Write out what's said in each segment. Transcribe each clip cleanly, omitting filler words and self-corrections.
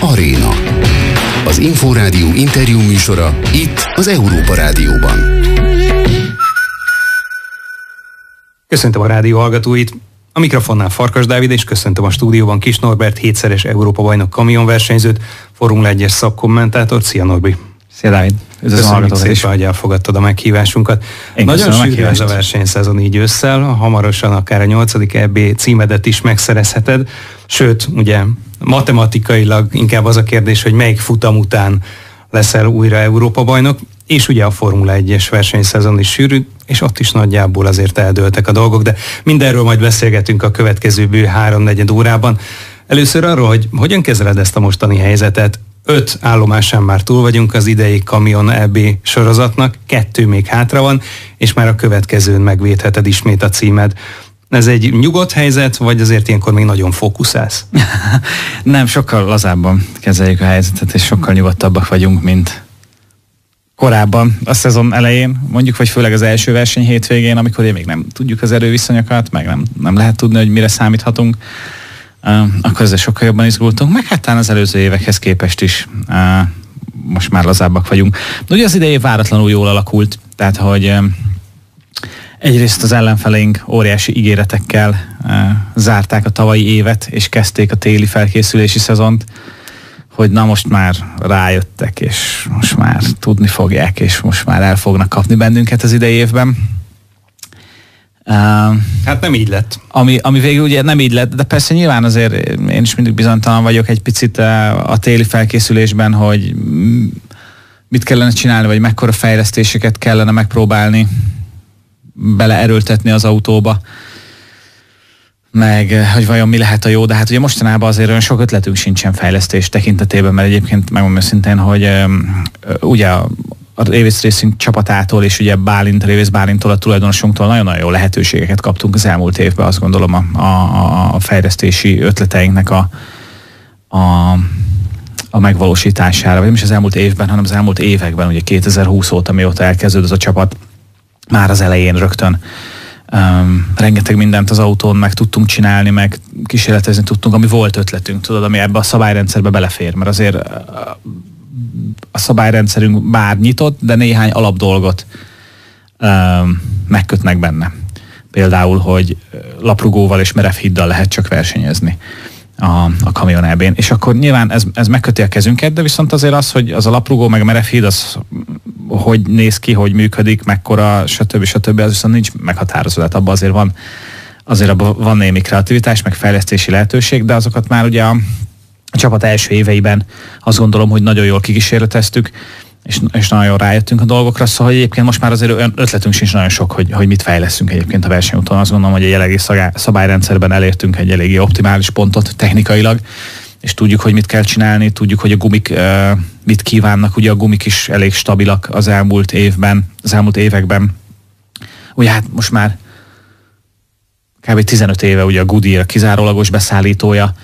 Aréna. Az Inforádió interjú műsora itt az Európa Rádióban. Köszöntöm a rádió hallgatóit. A mikrofonnál Farkas Dávid, és köszöntöm a stúdióban Kis Norbert, 7-szeres Európa-bajnok kamionversenyzőt, Formula 1-es szakkommentátort. Szia Norbi! Szia Dávid! Köszönjük szépen, hogy elfogadtad a meghívásunkat. Nagyon sűrű ez a versenyszezon így ősszel, hamarosan akár a 8. EB címedet is megszerezheted, sőt, ugye matematikailag inkább az a kérdés, hogy melyik futam után leszel újra Európa-bajnok, és ugye a Formula 1-es versenyszezon is sűrű, és ott is nagyjából azért eldőltek a dolgok, de mindenről majd beszélgetünk a következő bő 3-4 órában. Először arról, hogy hogyan kezeled ezt a mostani helyzetet. 5 állomásán már túl vagyunk az idei Kamion EB sorozatnak, 2 még hátra van, és már a következőn megvédheted ismét a címed. Ez egy nyugodt helyzet, vagy azért ilyenkor még nagyon fókuszálsz? Nem, sokkal lazábban kezeljük a helyzetet, és sokkal nyugodtabbak vagyunk, mint korábban a szezon elején, mondjuk, vagy főleg az első verseny hétvégén, amikor még nem tudjuk az erőviszonyokat, meg nem lehet tudni, hogy mire számíthatunk, akkor ezzel sokkal jobban izgultunk, meg hát az előző évekhez képest is most már lazábbak vagyunk. De ugye az idei váratlanul jól alakult, tehát hogy egyrészt az ellenfeleink óriási ígéretekkel zárták a tavalyi évet, és kezdték a téli felkészülési szezont, hogy na most már rájöttek, és most már tudni fogják, és most már el fognak kapni bennünket az idei évben. Hát nem így lett. Ami végül ugye nem így lett, de persze nyilván azért én is mindig bizonytalan vagyok egy picit a téli felkészülésben, hogy mit kellene csinálni, vagy mekkora fejlesztéseket kellene megpróbálni beleerőltetni az autóba, meg hogy vajon mi lehet a jó, de hát ugye mostanában azért olyan sok ötletünk sincsen fejlesztés tekintetében, mert egyébként megmondom őszintén, hogy ugye a Davis Racing csapatától és ugye Révész Bálintól, a tulajdonosunktól nagyon-nagyon jó lehetőségeket kaptunk az elmúlt évben, azt gondolom a fejlesztési ötleteinknek a megvalósítására, vagy nem is az elmúlt évben, hanem az elmúlt években, ugye 2020 óta, mióta elkezdődött az a csapat, már az elején rögtön rengeteg mindent az autón meg tudtunk csinálni, meg kísérletezni tudtunk, ami volt ötletünk, tudod, ami ebbe a szabályrendszerbe belefér, mert azért a szabályrendszerünk bár nyitott, de néhány alapdolgot megkötnek benne. Például, hogy laprugóval és merevhíddal lehet csak versenyezni a Kamion EB-n. És akkor nyilván ez megköti a kezünket, de viszont azért az, hogy az a laprugó meg a merevhíd, az hogy néz ki, hogy működik, mekkora, stb. Az viszont nincs meghatározva. Tehát abban azért van némi kreativitás, meg fejlesztési lehetőség, de azokat már ugye a csapat első éveiben azt gondolom, hogy nagyon jól kikísérleteztük, és nagyon jól rájöttünk a dolgokra, szóval egyébként most már azért olyan ötletünk sincs nagyon sok, hogy mit fejleszünk egyébként a versenyúton. Azt gondolom, hogy a jelenlegi szabályrendszerben elértünk egy eléggé optimális pontot technikailag, és tudjuk, hogy mit kell csinálni, tudjuk, hogy a gumik mit kívánnak, ugye a gumik is elég stabilak az elmúlt években. Ugye hát most már kb. 15 éve ugye a Goodyear kizárólagos beszállítója,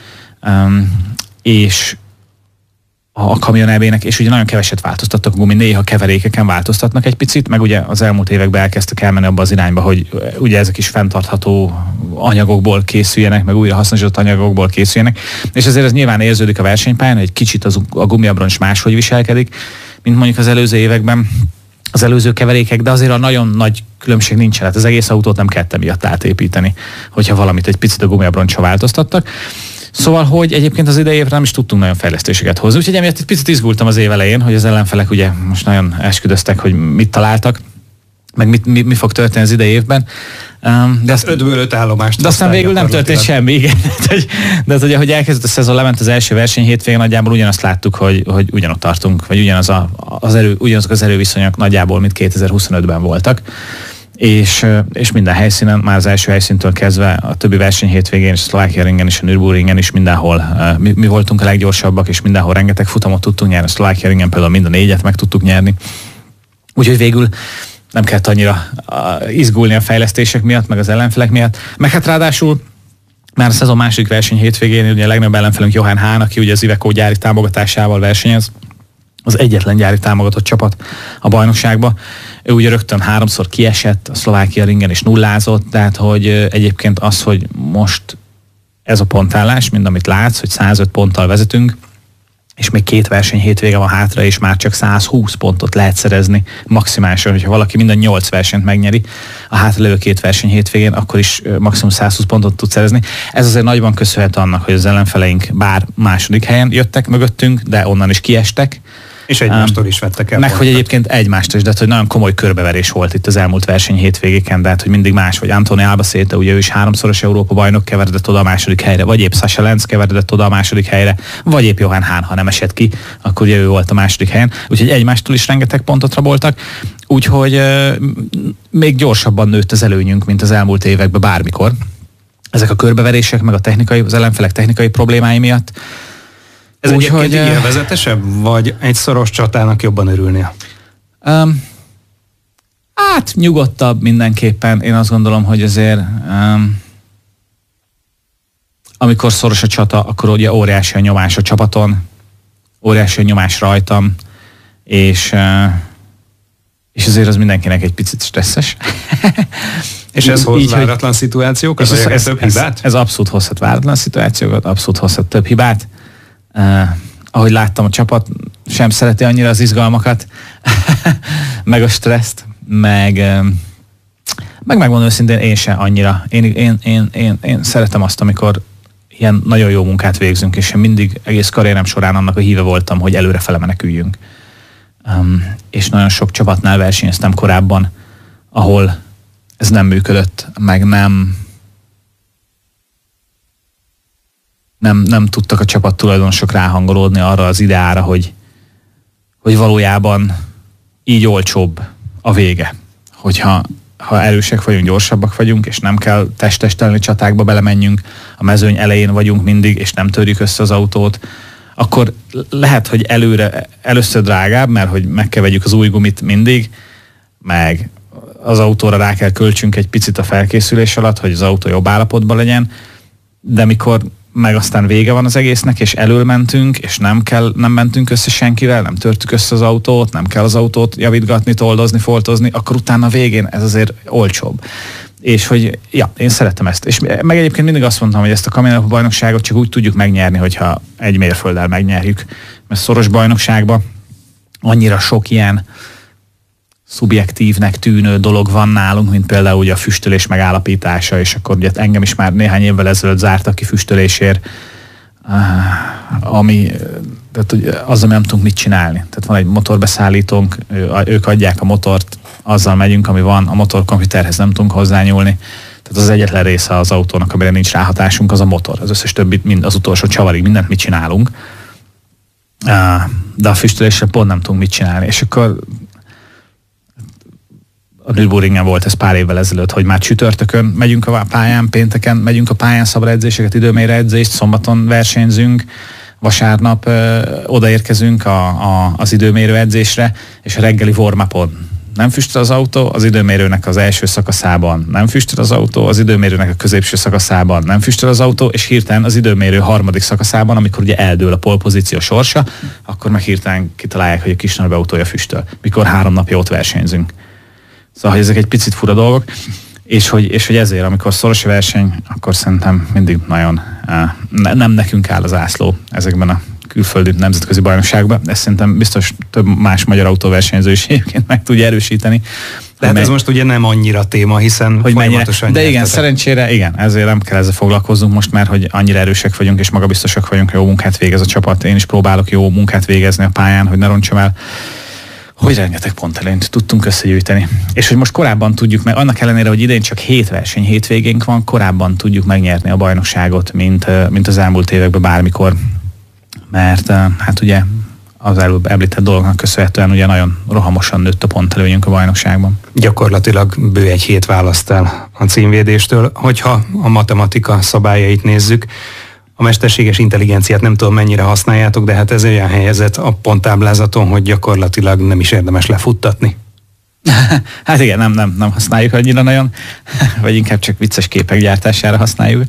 és a Kamion EB-nek, és ugye nagyon keveset változtattak a gumi, néha keverékeken változtatnak egy picit, meg ugye az elmúlt években elkezdtek elmenni abba az irányba, hogy ugye ezek is fenntartható anyagokból készüljenek, meg újra hasznosított anyagokból készüljenek, és ezért ez nyilván érződik a versenypályán, hogy egy kicsit a gumiabroncs máshogy viselkedik, mint mondjuk az előző években, az előző keverékek, de azért a nagyon nagy különbség nincsen, hát az egész autót nem kellett emiatt átépíteni, hogyha valamit egy picit a gumiabroncsra változtattak. Szóval, hogy egyébként az idei évre nem is tudtunk nagyon fejlesztéseket hozni, úgyhogy emiatt egy picit izgultam az év elején, hogy az ellenfelek ugye most nagyon esküdöztek, hogy mit találtak, meg mi fog történni az idei évben. De 5-ből 5 állomást. De aztán végül nem történt semmi, igen. De ugye, hogy elkezdett a szezon, lement az első verseny hétvégén, nagyjából ugyanazt láttuk, hogy ugyanott tartunk, vagy ugyanazok az erőviszonyok nagyjából, mint 2025-ben voltak. És minden helyszínen, már az első helyszíntől kezdve a többi verseny hétvégén, és a Szlovákia-ringen és a Nürburgringen is mindenhol mi voltunk a leggyorsabbak, és mindenhol rengeteg futamot tudtunk nyerni. A Szlovákia-ringen például mind a 4-et meg tudtuk nyerni. Úgyhogy végül nem kellett annyira izgulni a fejlesztések miatt, meg az ellenfelek miatt. Meg hát ráadásul már a szezon második verseny hétvégén ugye a legnagyobb ellenfelünk Johan Hahn, aki ugye az Iveco gyári támogatásával versenyez, az egyetlen gyári támogatott csapat a bajnokságba. Ő ugye rögtön 3-szor kiesett, a Szlovákia-ringen is nullázott, tehát hogy egyébként az, hogy most ez a pontállás, mind amit látsz, hogy 105 ponttal vezetünk, és még 2 verseny hétvége van hátra, és már csak 120 pontot lehet szerezni maximálisan, hogyha valaki minden 8 versenyt megnyeri a hátralévő 2 verseny hétvégén, akkor is maximum 120 pontot tud szerezni. Ez azért nagyban köszönhető annak, hogy az ellenfeleink bár második helyen jöttek mögöttünk, de onnan is kiestek. És egymástól is vettek el. Meg hogy egyébként egymástól is, de hogy nagyon komoly körbeverés volt itt az elmúlt verseny hétvégéken, de hogy mindig más, vagy Antonio Albacete, ugye ő is 3-szoros Európa bajnok, keveredett oda a második helyre, vagy épp Sasha Lenz keveredett oda a második helyre, vagy épp Johan Hahn, ha nem esett ki, akkor ugye ő volt a második helyen. Úgyhogy egymástól is rengeteg pontot raboltak, úgyhogy még gyorsabban nőtt az előnyünk, mint az elmúlt években bármikor. Ezek a körbeverések, meg az ellenfelek technikai problémái miatt. Ez egyébként élvezetesebb, vagy egy szoros csatának jobban örülnél? Hát nyugodtabb mindenképpen. Én azt gondolom, hogy azért amikor szoros a csata, akkor ugye óriási a nyomás a csapaton, óriási a nyomás rajtam, és azért az mindenkinek egy picit stresszes. És ez hoz váratlan szituációkat? Ez abszolút hozhat váratlan szituációkat, abszolút hozhat több hibát. Ahogy láttam, a csapat sem szereti annyira az izgalmakat, meg a stresszt, meg megmondom őszintén, én sem annyira. Én szeretem azt, amikor ilyen nagyon jó munkát végzünk, és én mindig egész karrierem során annak a híve voltam, hogy előrefele meneküljünk. És nagyon sok csapatnál versenyeztem korábban, ahol ez nem működött, meg nem tudtak a csapat tulajdonosok ráhangolódni arra az ideára, hogy valójában így olcsóbb a vége. Hogyha erősek vagyunk, gyorsabbak vagyunk, és nem kell test-testelni csatákba belemenjünk, a mezőny elején vagyunk mindig, és nem törjük össze az autót, akkor lehet, hogy először drágább, mert hogy meg kell vegyük az új gumit mindig, meg az autóra rá kell költsünk egy picit a felkészülés alatt, hogy az autó jobb állapotban legyen, de mikor meg aztán vége van az egésznek, és elől mentünk, és nem mentünk össze senkivel, nem törtük össze az autót, nem kell az autót javítgatni, toldozni, foltozni, akkor utána a végén ez azért olcsóbb. És hogy, ja, én szeretem ezt. És meg egyébként mindig azt mondtam, hogy ezt a Kamion Európa bajnokságot csak úgy tudjuk megnyerni, hogyha egy mérfölddel megnyerjük. Mert szoros bajnokságban annyira sok ilyen szubjektívnek tűnő dolog van nálunk, mint például ugye a füstölés megállapítása, és akkor ugye engem is már néhány évvel ezelőtt zártak ki füstölésért, tehát azzal nem tudunk mit csinálni. Tehát van egy motorbeszállítónk, ők adják a motort, azzal megyünk, ami van, a motorkomputerhez nem tudunk hozzányúlni. Tehát az egyetlen része az autónak, amire nincs ráhatásunk, az a motor. Az összes többit, mind az utolsó csavarig mindent mit csinálunk. De a füstöléssel pont nem tudunk mit csinálni. És akkor a Nürburgringen volt ez pár évvel ezelőtt, hogy már csütörtökön megyünk a pályán, pénteken megyünk a pályán, szabad edzéseket, időmérő edzést, szombaton versenyzünk, vasárnap odaérkezünk az időmérő edzésre, és a reggeli warm-upon nem füstöl az autó, az időmérőnek az első szakaszában nem füstöl az autó, az időmérőnek a középső szakaszában nem füstöl az autó, és hirtelen az időmérő harmadik szakaszában, amikor ugye eldől a polpozíció sorsa, akkor meg hirtelen kitalálják, hogy a kisnagyobb autója füstöl, mikor 3 napja ott versenyzünk. Szóval, hogy ezek egy picit fura dolgok, és hogy ezért, amikor szoros a verseny, akkor szerintem mindig nagyon nem nekünk áll az ászló ezekben a külföldi nemzetközi bajnokságban. Ezt szerintem biztos több más magyar autóversenyző is egyébként meg tudja erősíteni. De hát ez most ugye nem annyira téma, hiszen hogy folyamatosan de igen, szerencsére igen, ezért nem kell ezzel foglalkoznunk most már, hogy annyira erősek vagyunk és magabiztosak vagyunk, jó munkát végez a csapat. Én is próbálok jó munkát végezni a pályán, hogy ne rontsam el, hogy rengeteg pontelényt tudtunk összegyűjteni. És hogy most korábban tudjuk meg, annak ellenére, hogy idén csak 7 verseny hétvégénk van, korábban tudjuk megnyerni a bajnokságot, mint az elmúlt években bármikor. Mert hát ugye az előbb említett dolognak köszönhetően ugye nagyon rohamosan nőtt a pontelőnyünk a bajnokságban. Gyakorlatilag bő egy hét választ el a címvédéstől, hogyha a matematika szabályait nézzük. A mesterséges intelligenciát nem tudom mennyire használjátok, de hát ez olyan helyzet a ponttáblázaton, hogy gyakorlatilag nem is érdemes lefuttatni. Hát igen, nem használjuk annyira nagyon, vagy inkább csak vicces képek gyártására használjuk.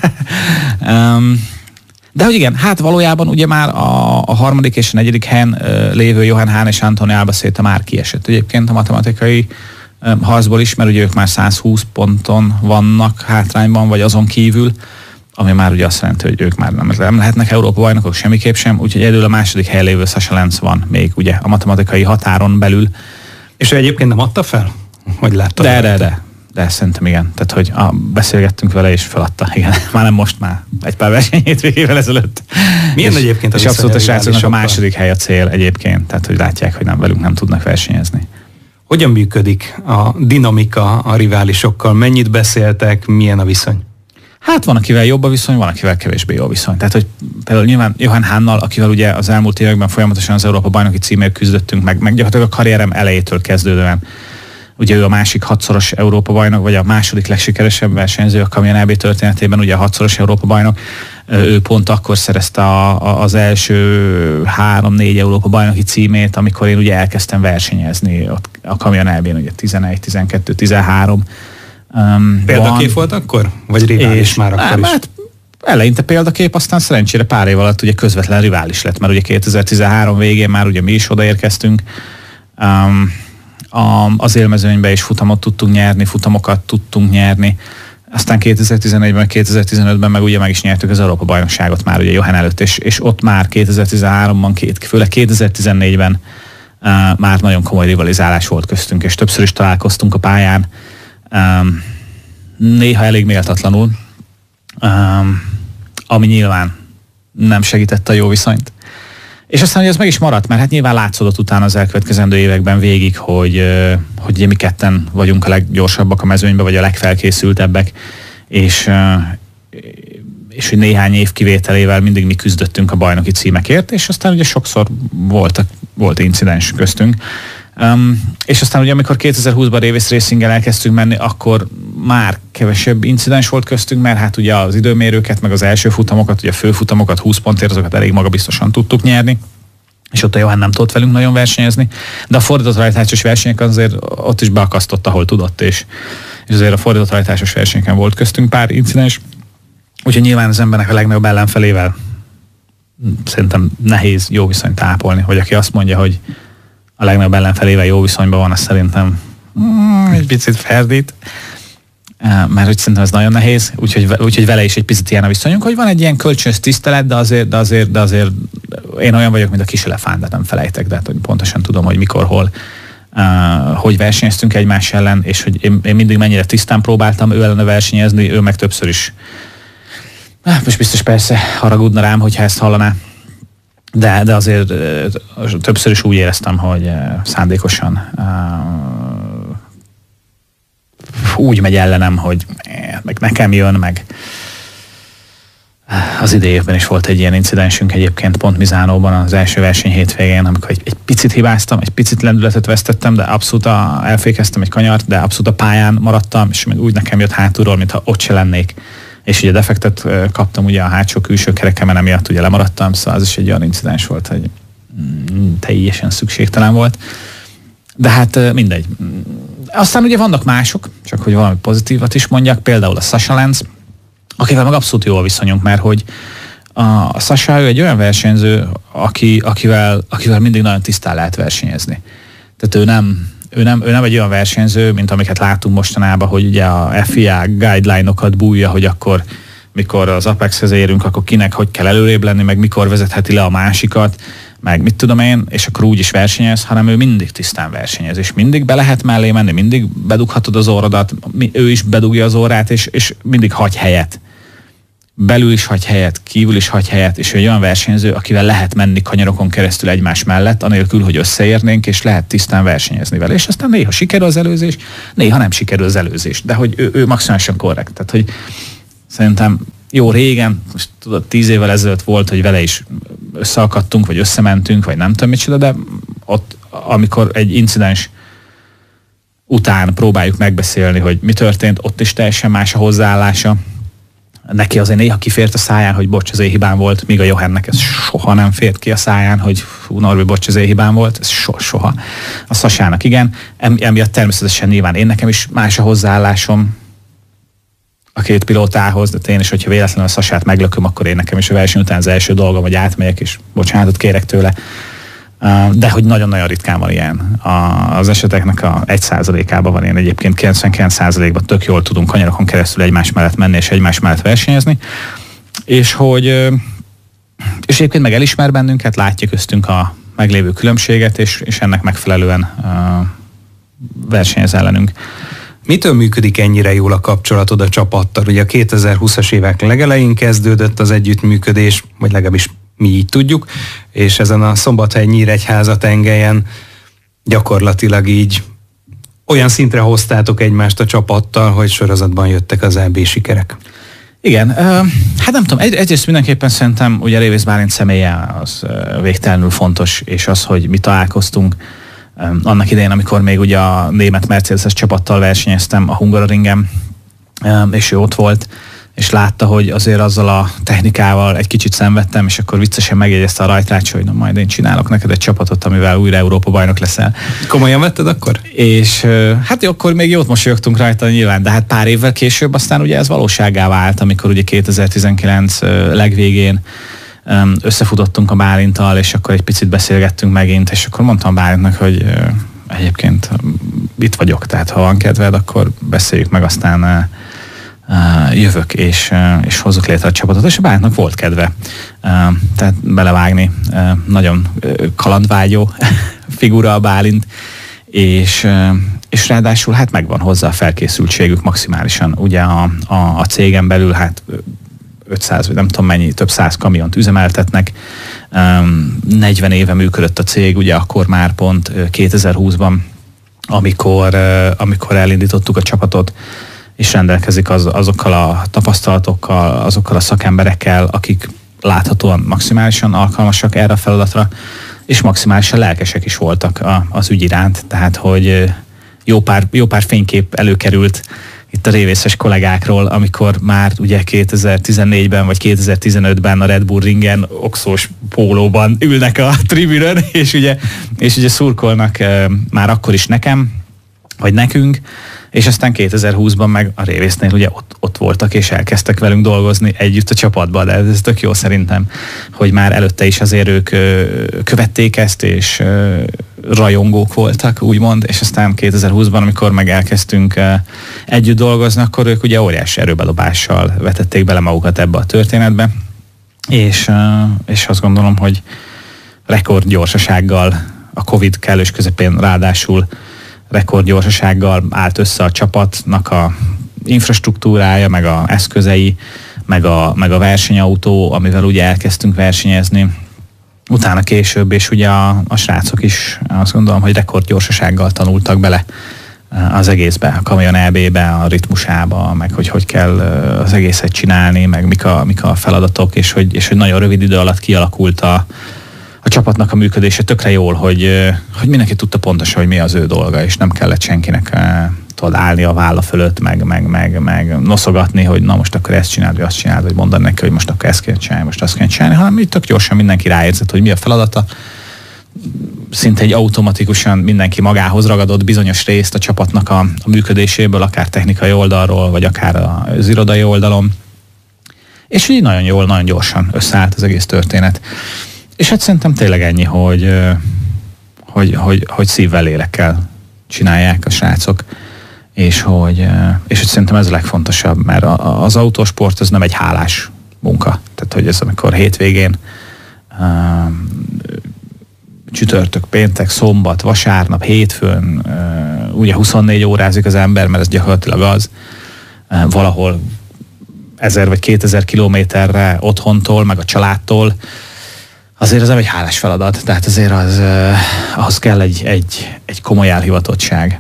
De hogy igen, hát valójában ugye már a harmadik és a negyedik helyen lévő Johan Hahn és Antonio Albacete már kiesett egyébként a matematikai harcból is, mert ugye ők már 120 ponton vannak hátrányban, vagy azon kívül, ami már ugye azt jelenti, hogy ők már nem lehetnek Európa-bajnokok semmiképp sem, úgyhogy egyedül a második helyen lévő Sasha Lentz van még ugye a matematikai határon belül. És ő egyébként nem adta fel? Hogy láttad? De szerintem igen. Tehát, hogy beszélgettünk vele és feladta. Igen. Már nem most, már egy pár verseny hétvégével ezelőtt. Milyen egyébként az? És abszolút a srácoknak a második hely a cél egyébként. Tehát, hogy látják, hogy velünk nem tudnak versenyezni. Hogyan működik a dinamika a riválisokkal? Mennyit beszéltek? Milyen a viszony? Hát van, akivel jobb a viszony, van, akivel kevésbé jó a viszony. Tehát, hogy például nyilván Johann Hánnal, akivel ugye az elmúlt években folyamatosan az Európa-bajnoki címért küzdöttünk, meg gyakorlatilag a karrierem elejétől kezdődően. Ugye ő a másik 6-szoros Európa-bajnok, vagy a második legsikeresebb versenyző a Kamion EB történetében, ugye a 6-szoros Európa-bajnok. Ő pont akkor szerezte az első 3-4 Európa-bajnoki címét, amikor én ugye elkezdtem versenyezni ott a Kamion EB-n, ugye 11, 12, 13. Példakép volt akkor? Vagy rivális már akkor is? Hát eleinte példakép, aztán szerencsére pár év alatt ugye közvetlen rivális lett, mert ugye 2013 végén már ugye mi is odaérkeztünk. Az élmezőnybe is futamokat tudtunk nyerni. Aztán 2014-ben, 2015-ben meg ugye meg is nyertük az Európa-bajnokságot már ugye Johann előtt, és ott már 2013-ban, főleg 2014-ben már nagyon komoly rivalizálás volt köztünk, és többször is találkoztunk a pályán. Néha elég méltatlanul, ami nyilván nem segítette a jó viszonyt. És aztán hogy ez meg is maradt, mert hát nyilván látszódott utána az elkövetkezendő években végig, hogy mi ketten vagyunk a leggyorsabbak a mezőnyben, vagy a legfelkészültebbek, és hogy néhány év kivételével mindig mi küzdöttünk a bajnoki címekért, és aztán ugye sokszor volt incidens köztünk. És aztán ugye amikor 2020-ban Davis Racinggel elkezdtünk menni, akkor már kevesebb incidens volt köztünk, mert hát ugye az időmérőket, meg az első futamokat, ugye a főfutamokat 20 pontért, azokat elég magabiztosan tudtuk nyerni, és ott a Johann nem tudott velünk nagyon versenyezni, de a fordított rajthásos versenyek azért ott is beakasztott, ahol tudott, és azért a fordított rajthásos versenyeken volt köztünk pár incidens, úgyhogy nyilván az embernek a legnagyobb ellenfelével szerintem nehéz jó viszonyt ápolni, vagy aki azt mondja, hogy a legnagyobb ellenfelével jó viszonyban van, azt szerintem egy picit ferdít, mert hogy szerintem ez nagyon nehéz, úgyhogy vele is egy picit ilyen a viszonyunk, hogy van egy ilyen kölcsönös tisztelet, de azért én olyan vagyok, mint a kis elefánt, nem felejtek, de hát, hogy pontosan tudom, hogy mikor, hol, hogy versenyeztünk egymás ellen, és hogy én mindig mennyire tisztán próbáltam ő ellene versenyezni, ő meg többször is. Most biztos persze haragudna rám, hogyha ezt hallaná. De azért többször is úgy éreztem, hogy szándékosan úgy megy ellenem, hogy meg nekem jön, meg az idei évben is volt egy ilyen incidensünk egyébként pont Misánóban az első verseny hétvégén, amikor egy picit hibáztam, egy picit lendületet vesztettem, de abszolút elfékeztem egy kanyart, de abszolút a pályán maradtam, és úgy nekem jött hátulról, mintha ott se lennék. És ugye defektet kaptam ugye a hátsó külső kerekemen, emiatt ugye lemaradtam, szóval az is egy olyan incidens volt, hogy teljesen szükségtelen volt. De hát mindegy. Aztán ugye vannak mások, csak hogy valami pozitívat is mondjak, például a Sasha Lentz, akivel meg abszolút jó a viszonyunk, mert hogy a Sasha, ő egy olyan versenyző, akivel mindig nagyon tisztán lehet versenyezni. Tehát ő nem egy olyan versenyző, mint amiket látunk mostanában, hogy ugye a FIA guideline-okat bújja, hogy akkor mikor az Apexhez érünk, akkor kinek hogy kell előrébb lenni, meg mikor vezetheti le a másikat, meg mit tudom én, és akkor úgy is versenyez, hanem ő mindig tisztán versenyez, és mindig be lehet mellé menni, mindig bedughatod az orrodat, ő is bedugja az orrát, és mindig hagy helyet. Belül is hagy helyet, kívül is hagy helyet, és egy olyan versenyző, akivel lehet menni kanyarokon keresztül egymás mellett, anélkül, hogy összeérnénk, és lehet tisztán versenyezni vele. És aztán néha sikerül az előzés, néha nem sikerül az előzés, de hogy ő maximálisan korrekt. Tehát, hogy szerintem jó régen, most tudod, 10 évvel ezelőtt volt, hogy vele is összeakadtunk, vagy összementünk, vagy nem tudom micsoda, de ott, amikor egy incidens után próbáljuk megbeszélni, hogy mi történt, ott is teljesen más a hozzáállása. Neki azért néha kifért a száján, hogy bocs, az én hibám volt, míg a Johannnek ez soha nem fért ki a száján, hogy Norbi, bocs, az én hibám volt, ez soha. A Sasának igen, emiatt természetesen nyilván én nekem is más a hozzáállásom a két pilótához, de én is, hogyha véletlenül a Sasát meglököm, akkor én nekem is a verseny után az első dolgom, hogy átmegyek, és bocsánatot kérek tőle. De hogy nagyon-nagyon ritkán van ilyen. Az eseteknek a 1%-ában van ilyen, egyébként 99%-ban tök jól tudunk kanyarokon keresztül egymás mellett menni és egymás mellett versenyezni. És egyébként meg elismer bennünket, látja köztünk a meglévő különbséget, és ennek megfelelően versenyez ellenünk. Mitől működik ennyire jól a kapcsolatod a csapattal? Ugye a 2020-as évek legelején kezdődött az együttműködés, vagy legalábbis mi így tudjuk, és ezen a Szombathely-Nyíregyháza-tengelyen gyakorlatilag így olyan szintre hoztátok egymást a csapattal, hogy sorozatban jöttek az EB sikerek. Igen, hát nem tudom, egyrészt mindenképpen szerintem ugye Révész Bálint személye az végtelenül fontos, és az, hogy mi találkoztunk annak idején, amikor még ugye a német Mercedes-es csapattal versenyeztem a Hungaroringen, és ő ott volt, és látta, hogy azért azzal a technikával egy kicsit szenvedtem, és akkor viccesen megjegyezte a rajtrács, hogy na, majd én csinálok neked egy csapatot, amivel újra Európa bajnok leszel. Komolyan vetted akkor? És hát akkor még jót mosolyogtunk rajta nyilván, de hát pár évvel később aztán ugye ez valósággá vált, amikor ugye 2019 legvégén összefutottunk a Bálinttal, és akkor egy picit beszélgettünk megint, és akkor mondtam Bálintnak, hogy egyébként itt vagyok, tehát ha van kedved, akkor beszéljük meg, aztán jövök, és hozzuk létre a csapatot, és a Bálintnak volt kedve. Tehát belevágni, nagyon kalandvágyó figura a Bálint, és ráadásul hát megvan hozzá a felkészültségük maximálisan. Ugye a cégen belül hát 500, vagy nem tudom mennyi, több 100 kamiont üzemeltetnek. 40 éve működött a cég, ugye akkor már pont 2020-ban, amikor elindítottuk a csapatot, és rendelkezik azokkal a tapasztalatokkal, azokkal a szakemberekkel, akik láthatóan maximálisan alkalmasak erre a feladatra, és maximálisan lelkesek is voltak az ügy iránt, tehát hogy jó pár fénykép előkerült itt a révészes kollégákról, amikor már ugye 2014-ben vagy 2015-ben a Red Bull ringen oxós pólóban ülnek a tribünön, és ugye szurkolnak már akkor is nekem, vagy nekünk, és aztán 2020-ban meg a révésznél ugye ott voltak, és elkezdtek velünk dolgozni együtt a csapatban, de ez tök jó szerintem, hogy már előtte is azért ők követték ezt, és rajongók voltak, úgymond, és aztán 2020-ban, amikor meg elkezdtünk együtt dolgozni, akkor ők ugye óriási erőbedobással vetették bele magukat ebbe a történetbe, és azt gondolom, hogy rekordgyorsasággal a Covid kellős közepén ráadásul rekordgyorsasággal állt össze a csapatnak a infrastruktúrája, meg a eszközei, meg a versenyautó, amivel ugye elkezdtünk versenyezni. Utána később, és ugye a srácok is azt gondolom, hogy rekordgyorsasággal tanultak bele az egészbe, a Kamion EB-be, a ritmusába, meg hogy kell az egészet csinálni, meg mik a feladatok, és hogy nagyon rövid idő alatt kialakult a csapatnak a működése tökre jól, hogy mindenki tudta pontosan, hogy mi az ő dolga, és nem kellett senkinek állni a válla fölött, meg noszogatni, hogy na most akkor ezt csináld, vagy azt csináld, vagy mondani neki, hogy most akkor ezt kell csinálni, most azt kell csinálni, hanem így tök gyorsan mindenki ráérzett, hogy mi a feladata. Szinte egy automatikusan mindenki magához ragadott bizonyos részt a csapatnak a működéséből, akár technikai oldalról, vagy akár az irodai oldalon. És így nagyon jól, nagyon gyorsan összeállt az egész történet. És hát szerintem tényleg ennyi, hogy szívvel, lélekkel csinálják a srácok, és hogy szerintem ez a legfontosabb, mert az autósport az nem egy hálás munka. Tehát, hogy ez amikor hétvégén csütörtök, péntek, szombat, vasárnap, hétfőn ugye 24 órázik az ember, mert ez gyakorlatilag az, valahol 1000 vagy 2000 kilométerre otthontól, meg a családtól, azért az nem egy hálás feladat, tehát azért ahhoz kell egy komoly elhivatottság,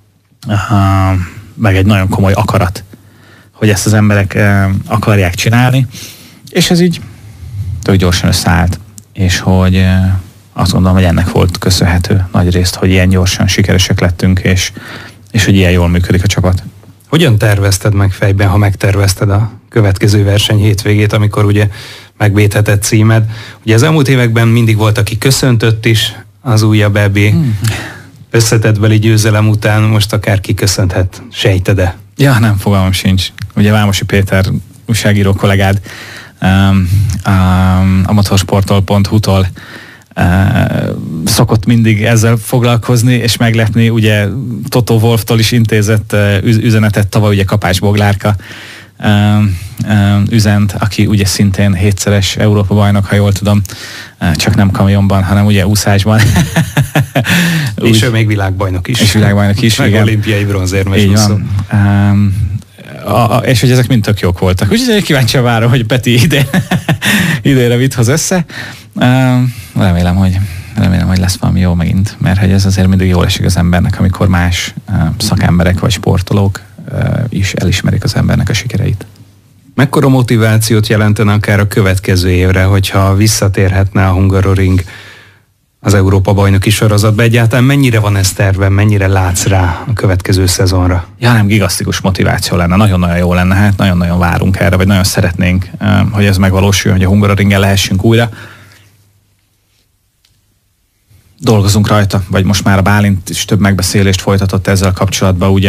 meg egy nagyon komoly akarat, hogy ezt az emberek akarják csinálni, és ez így tök gyorsan összeállt, és hogy azt gondolom, hogy ennek volt köszönhető nagy részt, hogy ilyen gyorsan sikeresek lettünk, és hogy ilyen jól működik a csapat. Hogyan tervezted meg fejben, ha megtervezted a következő verseny hétvégét, amikor ugye megvédhetett címed? Ugye az elmúlt években mindig volt, aki köszöntött is az újabb EB összetettbeli győzelem után, most akár kiköszönthet, sejted-e? Ja, nem, fogalmam sincs. Ugye Vámosi Péter újságíró kollégád a motorsportol.hu-tól szokott mindig ezzel foglalkozni és meglepni, ugye Toto Wolftól is intézett üzenetet tavaly, ugye Kapás Boglárka üzent, aki ugye szintén 7-szeres Európa-bajnok, ha jól tudom, csak nem kamionban, hanem ugye úszásban. És ő még világbajnok is. És világbajnok is, meg olimpiai bronzérmes. Így van. És hogy ezek mind tök jók voltak. Úgyhogy kíváncsian várom, hogy Peti idénre mit hoz össze. Remélem, hogy lesz valami jó megint, mert hogy ez azért mindig jól esik az embernek, amikor más szakemberek vagy sportolók is elismerik az embernek a sikereit. Mekkora motivációt jelentene akár a következő évre, hogyha visszatérhetne a Hungaroring az Európa-bajnoki sorozatba? Egyáltalán mennyire van ez tervben, mennyire látsz rá a következő szezonra? Ja, nem, gigantikus motiváció lenne, nagyon-nagyon jó lenne, hát nagyon-nagyon várunk erre, vagy nagyon szeretnénk, hogy ez megvalósuljon, hogy a Hungaroringen lehessünk újra. Dolgozunk rajta, vagy most már a Bálint is több megbeszélést folytatott ezzel kapcsolatban, ugye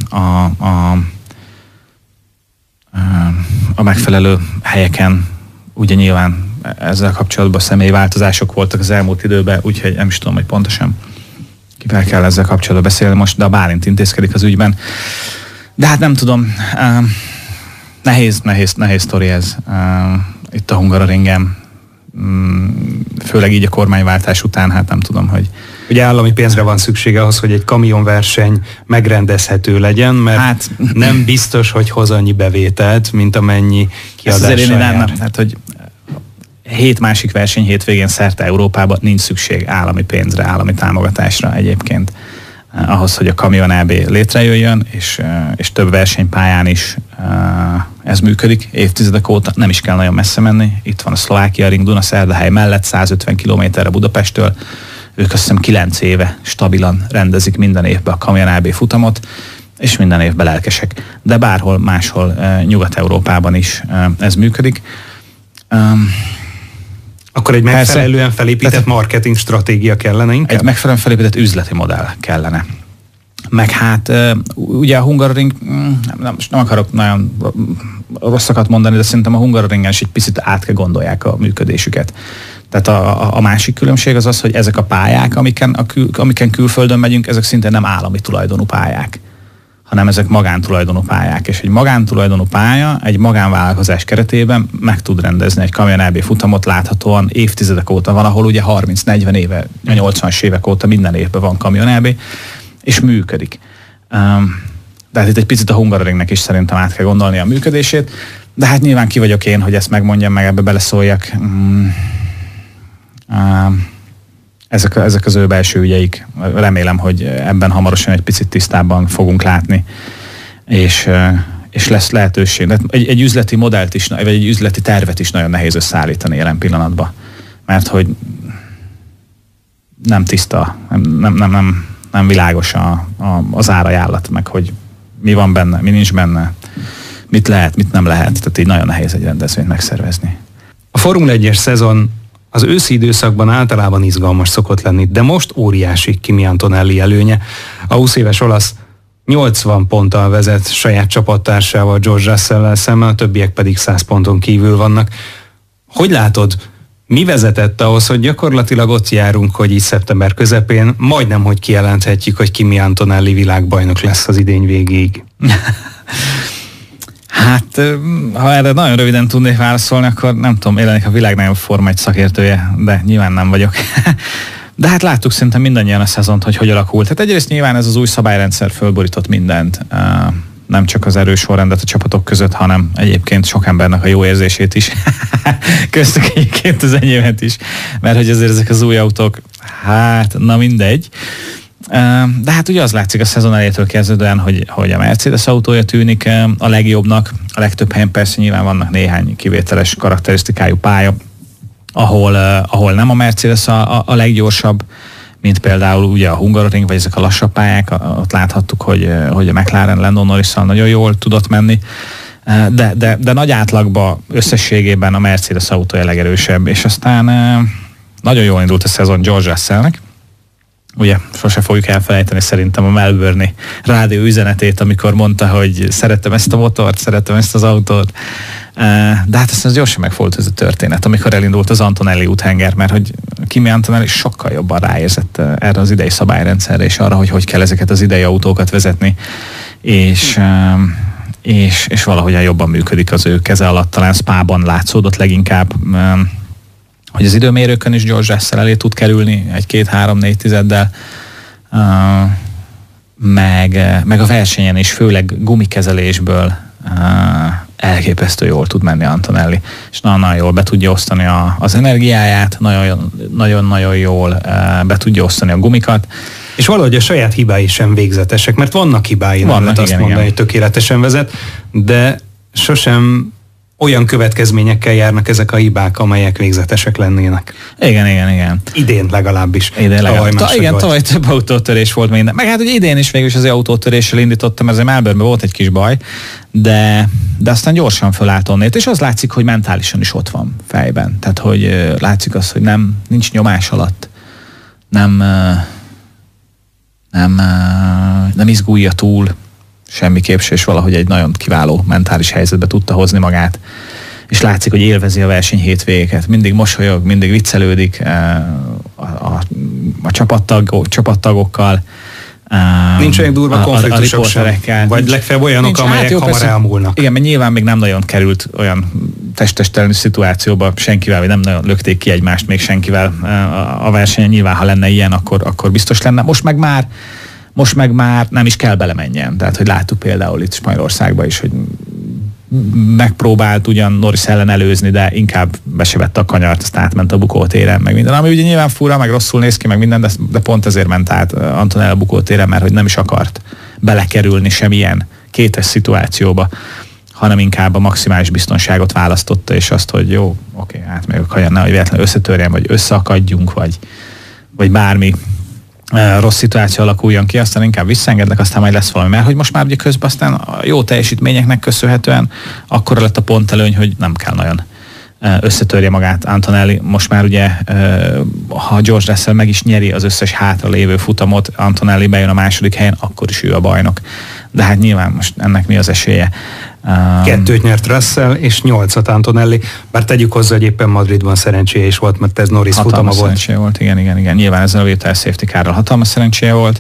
a megfelelő helyeken, ugye nyilván ezzel kapcsolatban személyi változások voltak az elmúlt időben, úgyhogy nem is tudom, hogy pontosan kivel kell ezzel kapcsolatban beszélni most, de a Bálint intézkedik az ügyben. De hát nem tudom, nehéz sztori ez itt a Hungaroringen, főleg így a kormányváltás után, hát nem tudom, hogy... Ugye állami pénzre van szüksége ahhoz, hogy egy kamionverseny megrendezhető legyen, mert hát, nem biztos, hogy hoz annyi bevételt, mint amennyi kiadással jár. Hát, hogy 7 másik verseny hétvégén szerte Európában nincs szükség állami pénzre, állami támogatásra egyébként ahhoz, hogy a Kamion AB létrejöjjön, és több versenypályán is ez működik évtizedek óta, nem is kell nagyon messze menni. Itt van a Szlovákia Ring Dunaszerdahely mellett, 150 kilométerre Budapesttől. Ők azt hiszem 9 éve stabilan rendezik minden évben a Kamion AB futamot, és minden évben lelkesek. De bárhol máshol Nyugat-Európában is ez működik. Akkor egy megfelelően felépített marketing stratégia kellene inkább? Egy megfelelően felépített üzleti modell kellene. Meg hát ugye a Hungaroring, nem akarok nagyon rosszakat mondani, de szerintem a Hungaroringen is egy picit át kell gondolják a működésüket. Tehát a másik különbség az az, hogy ezek a pályák, amiken külföldön megyünk, ezek szintén nem állami tulajdonú pályák, hanem ezek magántulajdonú pályák. És egy magántulajdonú pálya egy magánvállalkozás keretében meg tud rendezni egy Kamion AB futamot, láthatóan évtizedek óta van, ahol ugye 30-40 éve, 80-as évek óta minden évben van Kamion AB, és működik. De hát itt egy picit a Hungaroringnek is szerintem át kell gondolni a működését, de hát nyilván ki vagyok én, hogy ezt megmondjam, meg ebbe beleszóljak. Ezek az ő belső ügyeik. Remélem, hogy ebben hamarosan egy picit tisztábban fogunk látni, és lesz lehetőség. De egy üzleti modellt is, vagy egy üzleti tervet is nagyon nehéz összeállítani jelen pillanatban, mert hogy nem tiszta, nem világos az árajánlat, meg hogy mi van benne, mi nincs benne, mit lehet, mit nem lehet. Tehát így nagyon nehéz egy rendezvényt megszervezni. A Formula 1-es szezon az őszi időszakban általában izgalmas szokott lenni, de most óriási Kimi Antonelli előnye. A 20 éves olasz 80 ponttal vezet saját csapattársával, George Russell-lel szemben, a többiek pedig 100 ponton kívül vannak. Hogy látod, mi vezetett ahhoz, hogy gyakorlatilag ott járunk, hogy így szeptember közepén majdnem, hogy kijelenthetjük, hogy Kimi Antonelli világbajnok lesz az idény végéig? Hát, ha erre nagyon röviden tudnék válaszolni, akkor nem tudom, én lennék a világ nagyobb Forma 1 szakértője, de nyilván nem vagyok. De hát láttuk szinte mindannyian a szezont, hogy alakult. Hát egyrészt nyilván ez az új szabályrendszer fölborított mindent. Nem csak az erős sorrendet a csapatok között, hanem egyébként sok embernek a jó érzését is. Köztük egyébként az enyémet is. Mert hogy azért ezek az új autók, hát na mindegy. De hát ugye az látszik a szezon elejétől kezdődően, hogy a Mercedes autója tűnik a legjobbnak. A legtöbb helyen persze nyilván vannak néhány kivételes karakterisztikájú pálya, ahol nem a Mercedes a leggyorsabb, mint például ugye a Hungaroring, vagy ezek a lassabb pályák. Ott láthattuk, hogy a McLaren Lando Norrisszal nagyon jól tudott menni. De nagy átlagban összességében a Mercedes autója legerősebb, és aztán nagyon jól indult a szezon George Russellnek. Ugye, sose fogjuk elfelejteni szerintem a Melbourne-i rádió üzenetét, amikor mondta, hogy szeretem ezt a motort, szeretem ezt az autót. De hát aztán gyorsan megfordult ez a történet, amikor elindult az Antonelli úthenger, mert hogy Kimi Antonelli sokkal jobban ráérzett erre az idei szabályrendszerre, és arra, hogy kell ezeket az idei autókat vezetni. És és valahogyan jobban működik az ő keze alatt. Talán Spában látszódott leginkább, hogy az időmérőkön is George Russell elé tud kerülni 1-2-3-4 tizeddel, meg a versenyen is, főleg gumikezelésből elképesztő jól tud menni Antonelli, és nagyon jól be tudja osztani az energiáját, nagyon-nagyon jól be tudja osztani a gumikat. És valahogy a saját hibái sem végzetesek, mert vannak hibái, nem lehet azt mondani, hogy tökéletesen vezet, de sosem olyan következményekkel járnak ezek a hibák, amelyek végzetesek lennének. Igen. Idén legalábbis. Tavaly több autótörés volt minden. Meg hát, hogy idén is végül is az autótöréssel indítottam, mert azért Melbourne-ben volt egy kis baj, de aztán gyorsan fölállt onnét, és az látszik, hogy mentálisan is ott van fejben. Tehát, hogy látszik az, hogy nincs nyomás alatt. Nem izgulja túl semmiképp se, és valahogy egy nagyon kiváló mentális helyzetbe tudta hozni magát. És látszik, hogy élvezi a verseny hétvégeket. Mindig mosolyog, mindig viccelődik a csapattagokkal. Nincs olyan durva konfliktusok sem. Vagy legfeljebb olyanok, amelyek hamar elmúlnak. Igen, mert nyilván még nem nagyon került olyan testestelenű szituációba senkivel, vagy nem nagyon lökték ki egymást még senkivel a versenyen. Nyilván, ha lenne ilyen, akkor biztos lenne. Most meg már nem is kell belemenjen. Tehát, hogy láttuk például itt Spanyolországban is, hogy megpróbált ugyan Norris ellen előzni, de inkább be se vette a kanyart, azt átment a bukótéren, meg minden. Ami ugye nyilván fura, meg rosszul néz ki, meg minden, de pont ezért ment át Antonelli a bukótéren, mert hogy nem is akart belekerülni semmilyen kétes szituációba, hanem inkább a maximális biztonságot választotta, és azt, hogy jó, oké, átmegyek a kanyar, nehogy véletlenül összetörjen, vagy összeakadjunk, vagy bármi rossz szituáció alakuljon ki, aztán inkább visszaengednek, aztán majd lesz valami. Mert hogy most már ugye közben aztán a jó teljesítményeknek köszönhetően akkora lett a pontelőny, hogy nem kell nagyon összetörje magát Antonelli. Most már ugye, ha George Russell meg is nyeri az összes hátra lévő futamot, Antonelli bejön a második helyen, akkor is ő a bajnok. De hát nyilván most ennek mi az esélye? 2-t nyert Russell, és 8-at Antonelli, bár tegyük hozzá, hogy éppen Madridban szerencséje is volt, mert ez Norris futama volt. Szerencséje volt, igen. Nyilván ezzel a virtual safety carral hatalmas szerencséje volt.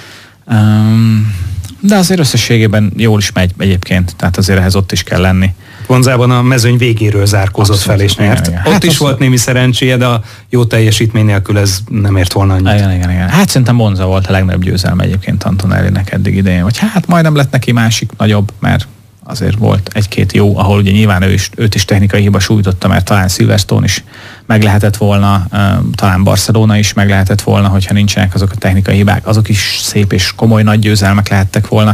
De azért összességében jól is megy egyébként, tehát azért ehhez ott is kell lenni. Gonzában a mezőny végéről zárkózott fel és nyert. Igen. Ott is volt némi szerencséje, de a jó teljesítmény nélkül ez nem ért volna annyit. Igen. Hát szerintem Monza volt a legnagyobb győzelme egyébként Antonellinek eddig idején. Vagy hát majdnem lett neki másik nagyobb, mert azért volt egy-két jó, ahol ugye nyilván őt is technikai hiba sújtotta, mert talán Silverstone is meg lehetett volna, talán Barcelona is meg lehetett volna, hogyha nincsenek azok a technikai hibák, azok is szép és komoly nagy győzelmek lehettek volna.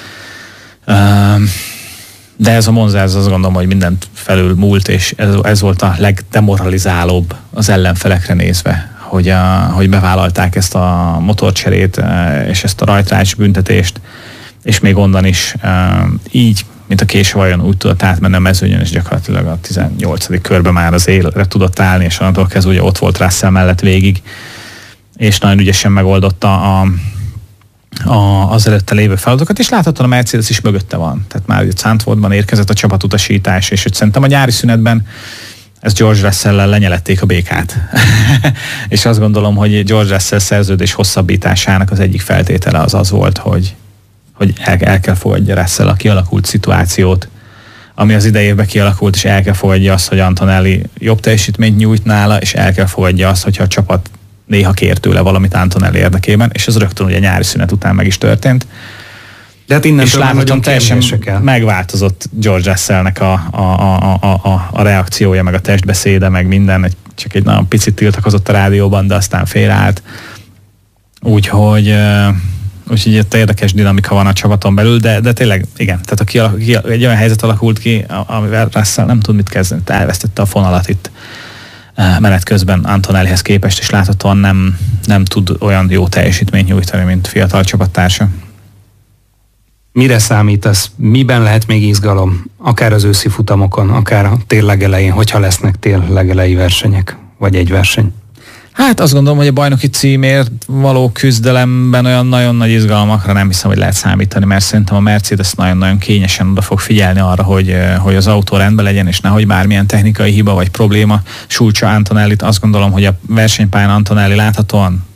De ez a Monza, ez azt gondolom, hogy mindent felül múlt, és ez volt a legdemoralizálóbb az ellenfelekre nézve, hogy bevállalták ezt a motorcserét, és ezt a rajtrács büntetést, és még onnan is így, mint a késő vajon úgy tudott átmenni a mezőnyön, és gyakorlatilag a 18. körben már az élre tudott állni, és onnantól kezdve ugye ott volt Russell mellett végig, és nagyon ügyesen megoldotta az előtte lévő feladatokat, és láthatóan a Mercedes is mögötte van. Tehát már ugye Zandvoortban érkezett a csapatutasítás, és hogy szerintem a nyári szünetben ezt George Russell-lel lenyelették a békát. És azt gondolom, hogy George Russell szerződés hosszabbításának az egyik feltétele az volt, hogy el kell fogadja Russell a kialakult szituációt, ami az idejében kialakult, és el kell fogadja azt, hogy Antonelli jobb teljesítményt nyújt nála, és el kell fogadja azt, hogyha a csapat néha kér tőle valamit Antonelli érdekében, és ez rögtön ugye nyári szünet után meg is történt. De hát és láthatóan teljesen megváltozott George Russellnek a reakciója, meg a testbeszéde, meg minden, csak egy nagyon picit tiltakozott a rádióban, de aztán félreállt. Úgyhogy itt érdekes dinamika van a csapaton belül, de tényleg igen, tehát egy olyan helyzet alakult ki, amivel Russell nem tud mit kezdeni, elvesztette a fonalat itt menet közben Antonellihez képest, és láthatóan nem tud olyan jó teljesítményt nyújtani, mint fiatal csapattársa. Mire számítasz? Miben lehet még izgalom? Akár az őszi futamokon, akár a tél legelején, hogyha lesznek tél legelei versenyek, vagy egy verseny? Hát azt gondolom, hogy a bajnoki címért való küzdelemben olyan nagyon nagy izgalmakra nem hiszem, hogy lehet számítani, mert szerintem a Mercedes nagyon-nagyon kényesen oda fog figyelni arra, hogy az autó rendben legyen, és nehogy bármilyen technikai hiba vagy probléma sújtsa Antonellit. Azt gondolom, hogy a versenypályán Antonelli láthatóan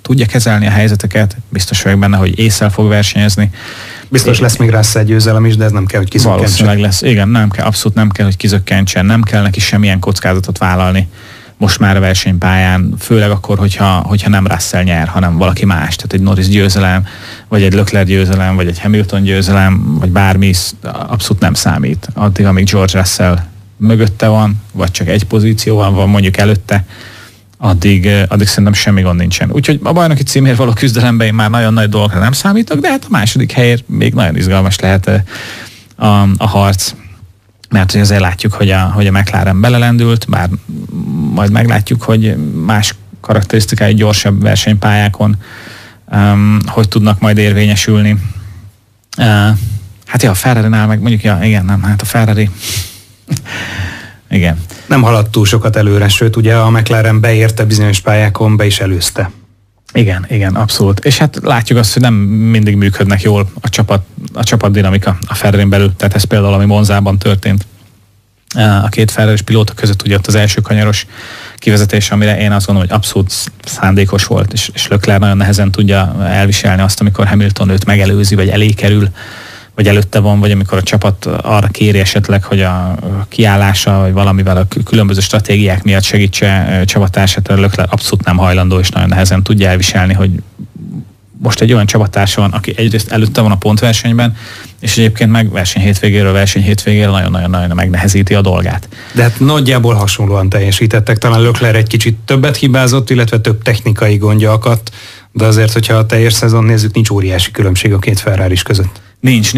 tudja kezelni a helyzeteket, biztos vagyok benne, hogy ésszel fog versenyezni. Biztos lesz még Russell győzelem is, de ez nem kell, hogy kizökkentsen. Valószínűleg lesz. Igen, abszolút nem kell, hogy kizökkentsen, nem kell neki semmilyen kockázatot vállalni most már a versenypályán, főleg akkor, hogyha nem Russell nyer, hanem valaki más, tehát egy Norris győzelem, vagy egy Leclerc győzelem, vagy egy Hamilton győzelem, vagy bármi, abszolút nem számít. Addig, amíg George Russell mögötte van, vagy csak egy pozícióval van mondjuk előtte, addig szerintem semmi gond nincsen. Úgyhogy a bajnoki címért való küzdelemben én már nagyon nagy dolgokra nem számítok, de hát a második helyért még nagyon izgalmas lehet a harc. Mert hogy azért látjuk, hogy a McLaren belelendült, bár majd meglátjuk, hogy más karakterisztikájú gyorsabb versenypályákon hogy tudnak majd érvényesülni. Hát a Ferrari-nál meg mondjuk, a Ferrari igen. Nem haladt túl sokat előre, sőt ugye a McLaren beérte bizonyos pályákon, be is előzte. Igen, abszolút. És hát látjuk azt, hogy nem mindig működnek jól a csapat dinamika a Ferrarin belül. Tehát ez például, ami Monzában történt a két Ferraris pilóta között, ugye ott az első kanyaros kivezetés, amire én azt gondolom, hogy abszolút szándékos volt, és Leclerc nagyon nehezen tudja elviselni azt, amikor Hamilton őt megelőzi, vagy elé kerül, vagy előtte van, vagy amikor a csapat arra kéri esetleg, hogy a kiállása, vagy valamivel a különböző stratégiák miatt segítse csapattársát, Leclerc abszolút nem hajlandó, és nagyon nehezen tudja elviselni, hogy most egy olyan csapattársa van, aki egyrészt előtte van a pontversenyben, és egyébként meg verseny hétvégéről nagyon-nagyon megnehezíti a dolgát. De hát nagyjából hasonlóan teljesítettek, talán Leclerc egy kicsit többet hibázott, illetve több technikai gondja akadt, de azért, hogyha a teljes szezon nézzük, nincs óriási különbség a két Ferraris között. Nincs,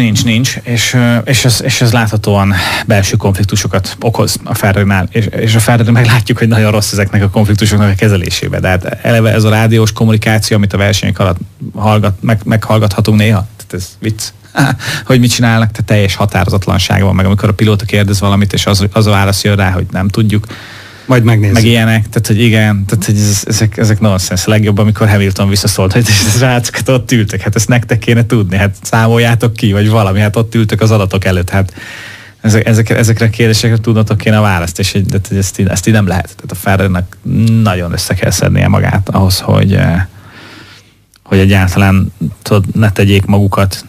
és ez láthatóan belső konfliktusokat okoz a Ferrarinál, és a Ferrari meg látjuk, hogy nagyon rossz ezeknek a konfliktusoknak a kezelésébe. De hát eleve ez a rádiós kommunikáció, amit a versenyek alatt meghallgathatunk néha, tehát ez vicc, hogy mit csinálnak, tehát teljes határozatlanság van, meg amikor a pilóta kérdez valamit, és az a válasz jön rá, hogy nem tudjuk. Majd megnézzük. Meg ilyenek, tehát hogy igen, tehát hogy ezek nonsense. A legjobb, amikor Hamilton visszaszólt, hogy rácokat ott ültek, hát ezt nektek kéne tudni, hát számoljátok ki, vagy valami, hát ott ültök az adatok előtt, hát ezekre a kérdésekre tudnotok kéne a választ, és ezt így nem lehet. Tehát a Ferrarinak nagyon össze kell szednie magát ahhoz, hogy egyáltalán ne tegyék magukat